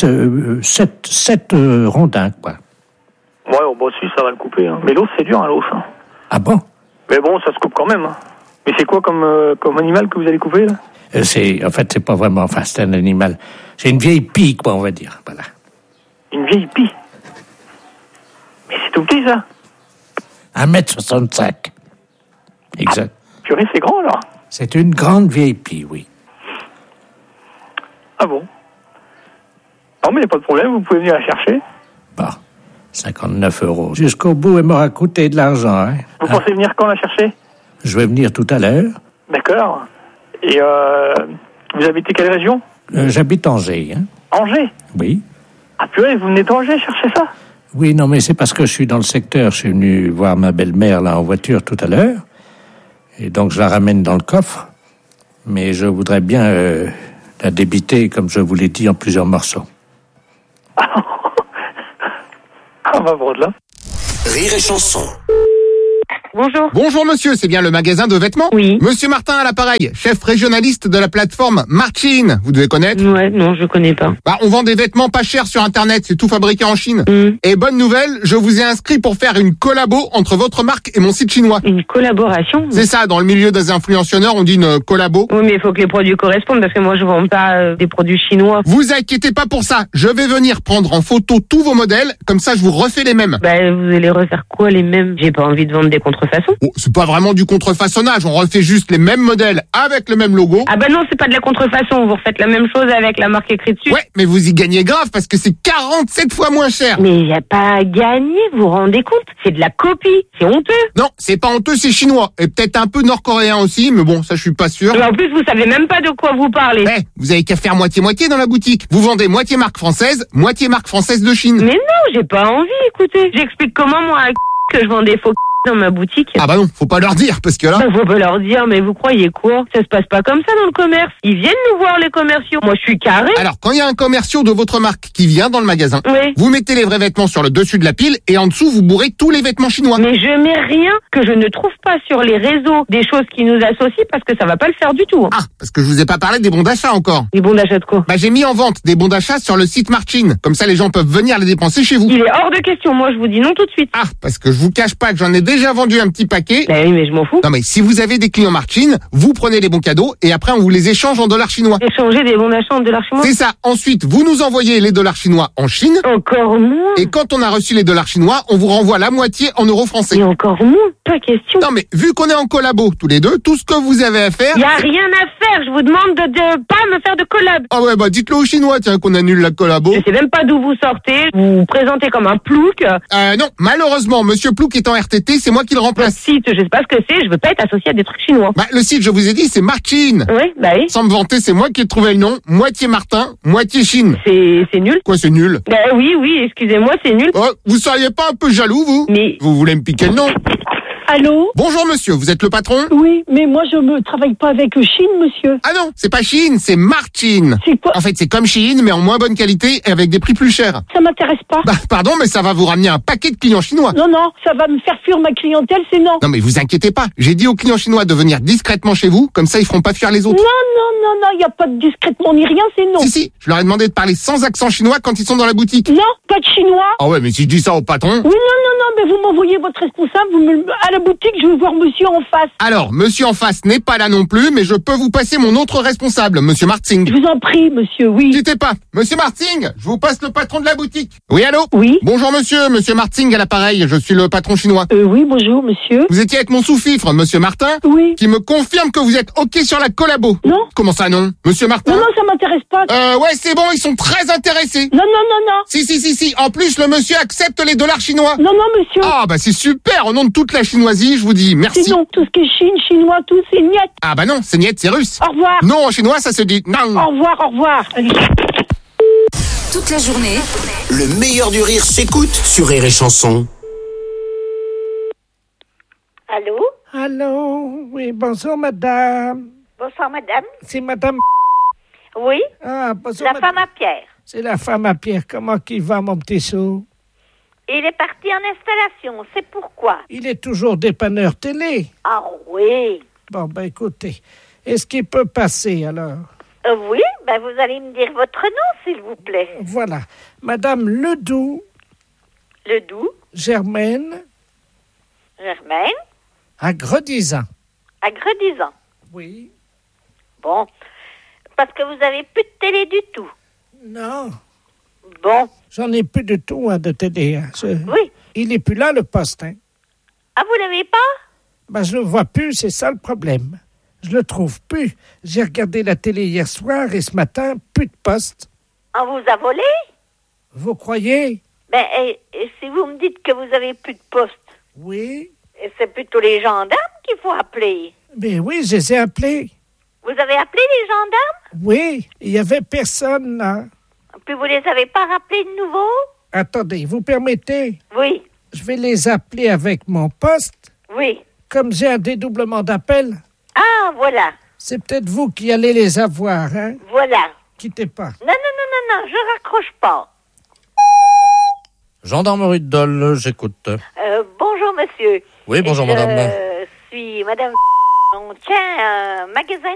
7 rondins, quoi. Ouais, bon, si, ça va le couper, hein. Mais l'os, c'est dur, hein, l'os, hein. Ah bon? Mais bon, ça se coupe quand même, hein. Mais c'est quoi comme animal que vous allez couper, là? C'est pas vraiment, c'est un animal. C'est une vieille pie, quoi, on va dire. Voilà. Une vieille pie? Mais c'est tout petit, ça? 1m65. Exact. Purée, c'est grand, alors? C'est une grande vieille pie, oui. Ah bon? Non, mais il n'y a pas de problème, vous pouvez venir la chercher. Bon, 59 €. Jusqu'au bout, elle m'aura coûté de l'argent, hein. Vous pensez venir quand la chercher? Je vais venir tout à l'heure. D'accord. Et vous habitez quelle région? J'habite Angers, hein. Angers? Oui. Ah purée, vous venez d'Angers chercher ça? Oui, non, mais c'est parce que je suis dans le secteur. Je suis venu voir ma belle-mère, là, en voiture tout à l'heure. Et donc, je la ramène dans le coffre. Mais je voudrais bien la débiter, comme je vous l'ai dit, en plusieurs morceaux. Ah, bah, bon, là. Rire et chanson. Bonjour. Bonjour monsieur, c'est bien le magasin de vêtements? Oui. Monsieur Martin à l'appareil, chef régionaliste de la plateforme Martin. Vous devez connaître? Ouais, non, je connais pas. On vend des vêtements pas chers sur internet, c'est tout fabriqué en Chine. Et bonne nouvelle, je vous ai inscrit pour faire une collabo entre votre marque et mon site chinois. Une collaboration? C'est ça, dans le milieu des influenceurs, on dit une collabo. Oui, mais il faut que les produits correspondent parce que moi je vends pas des produits chinois. Vous inquiétez pas pour ça, je vais venir prendre en photo tous vos modèles, comme ça je vous refais les mêmes. Vous allez refaire quoi les mêmes? J'ai pas envie de vendre des contrefaçons. Oh, c'est pas vraiment du contrefaçonnage, on refait juste les mêmes modèles avec le même logo. Ah bah non, c'est pas de la contrefaçon, vous refaites la même chose avec la marque écrite dessus. Ouais, mais vous y gagnez grave parce que c'est 47 fois moins cher. Mais y a pas à gagner, vous vous rendez compte? C'est de la copie, c'est honteux. Non, c'est pas honteux, c'est chinois. Et peut-être un peu nord-coréen aussi, mais bon, ça je suis pas sûr. Mais en plus, vous savez même pas de quoi vous parlez. Vous avez qu'à faire moitié-moitié dans la boutique. Vous vendez moitié marque française de Chine. Mais non, j'ai pas envie, écoutez. J'explique comment moi que je vends des faux dans ma boutique. Ah bah non, faut pas leur dire, parce que là... Faut pas leur dire, mais vous croyez quoi? Ça se passe pas comme ça dans le commerce. Ils viennent nous voir, les commerciaux. Moi, je suis carré. Alors, quand il y a un commerciaux de votre marque qui vient dans le magasin, vous mettez les vrais vêtements sur le dessus de la pile et en dessous, vous bourrez tous les vêtements chinois. Mais je mets rien que je ne trouve pas sur les réseaux des choses qui nous associent parce que ça va pas le faire du tout. Ah, parce que je vous ai pas parlé des bons d'achat encore. Des bons d'achat de quoi? J'ai mis en vente des bons d'achat sur le site Martin. Comme ça, les gens peuvent venir les dépenser chez vous. Il est hors de question. Moi, je vous dis non tout de suite. Ah, parce que je vous cache pas que j'en ai déjà vendu un petit paquet. Oui, mais je m'en fous. Non, mais si vous avez des clients Martin, vous prenez les bons cadeaux et après on vous les échange en dollars chinois. Échanger des bons d'achat en dollars chinois? C'est ça. Ensuite, vous nous envoyez les dollars chinois en Chine. Encore moins. Et quand on a reçu les dollars chinois, on vous renvoie la moitié en euros français. Et encore moins. Pas question. Non, mais vu qu'on est en collabo tous les deux, tout ce que vous avez à faire... Y a rien à faire. Je vous demande de pas me faire de collab. Ah ouais, dites-le aux Chinois, tiens, qu'on annule la collabo. Je sais même pas d'où vous sortez. Vous vous présentez comme un plouc. Non, malheureusement, Monsieur Plouc est en RTT, c'est moi qui le remplace. Le site, je sais pas ce que c'est, je veux pas être associé à des trucs chinois. Le site, je vous ai dit, c'est Martin. Oui. Sans me vanter, c'est moi qui ai trouvé le nom. Moitié Martin, moitié Chine. C'est nul. Quoi, c'est nul? Oui, excusez-moi, c'est nul. Oh, vous seriez pas un peu jaloux, vous? Mais... Vous voulez me piquer le nom? Allô? Bonjour monsieur, vous êtes le patron? Oui, mais moi je ne travaille pas avec Chine, monsieur. Ah non, c'est pas Chine, c'est Martin. C'est quoi? En fait, c'est comme Chine, mais en moins bonne qualité et avec des prix plus chers. Ça m'intéresse pas. Pardon, mais ça va vous ramener un paquet de clients chinois. Non, ça va me faire fuir ma clientèle, c'est non. Non, mais vous inquiétez pas, j'ai dit aux clients chinois de venir discrètement chez vous, comme ça ils feront pas fuir les autres. Non, il y a pas de discrètement ni rien, c'est non. Si, je leur ai demandé de parler sans accent chinois quand ils sont dans la boutique. Non, pas de chinois. Ah ouais, mais si je dis ça au patron... Oui, non, mais vous m'envoyez votre responsable, à la boutique, je veux voir monsieur en face. Alors, monsieur en face n'est pas là non plus, mais je peux vous passer mon autre responsable, monsieur Marting. Je vous en prie, monsieur, oui. Quittez pas. Monsieur Marting, je vous passe le patron de la boutique. Oui, allô? Oui. Bonjour monsieur Marting à l'appareil, je suis le patron chinois. Oui, bonjour monsieur. Vous étiez avec mon sous-fifre, monsieur Martin? Oui. Qui me confirme que vous êtes OK sur la collabo. Non. Comment ça non? Monsieur Martin? Non, ça m'intéresse pas. Ouais, c'est bon, ils sont très intéressés. Non. Si. En plus, le monsieur accepte les dollars chinois. Non, monsieur. Ah, c'est super. Au nom de toute la chinoisie, je vous dis merci. C'est non, tout ce qui est Chine, chinois, tout, c'est niet. Ah non, c'est niet, c'est russe. Au revoir. Non, en chinois, ça se dit non. Au revoir. Allez. Toute la journée, le meilleur du rire s'écoute sur Rire et Chanson. Allô? Oui, bonjour madame. Bonsoir madame. C'est madame... Oui. Ah, bonjour, la femme à Pierre. C'est la femme à Pierre. Comment qu'il va, mon petit sou? Il est parti en installation, c'est pourquoi? Il est toujours dépanneur télé. Ah oui. Bon, écoutez, est-ce qu'il peut passer, alors? Oui, vous allez me dire votre nom, s'il vous plaît. Voilà. Madame Ledoux. Ledoux. Germaine. Germaine. À Gredizan. À Gredizan. Oui. Bon. Parce que vous avez plus de télé du tout. Non. Bon. J'en ai plus de tout, de télé. Oui. Il n'est plus là, le poste. Ah, vous l'avez pas? Ben, je le vois plus, c'est ça le problème. Je le trouve plus. J'ai regardé la télé hier soir et ce matin, plus de poste. On vous a volé? Vous croyez? Ben, et si vous me dites que vous avez plus de poste? Oui. Et c'est plutôt les gendarmes qu'il faut appeler. Ben oui, je les ai appelés. Vous avez appelé les gendarmes? Oui, il n'y avait personne là. Puis vous les avez pas rappelés de nouveau? Attendez, vous permettez? Oui. Je vais les appeler avec mon poste. Oui. Comme j'ai un dédoublement d'appel. Ah, voilà. C'est peut-être vous qui allez les avoir, hein? Voilà. Quittez pas. Non, je raccroche pas. Gendarmerie de Dole, j'écoute. Bonjour, monsieur. Oui, bonjour, madame. Je suis madame... On tient un magasin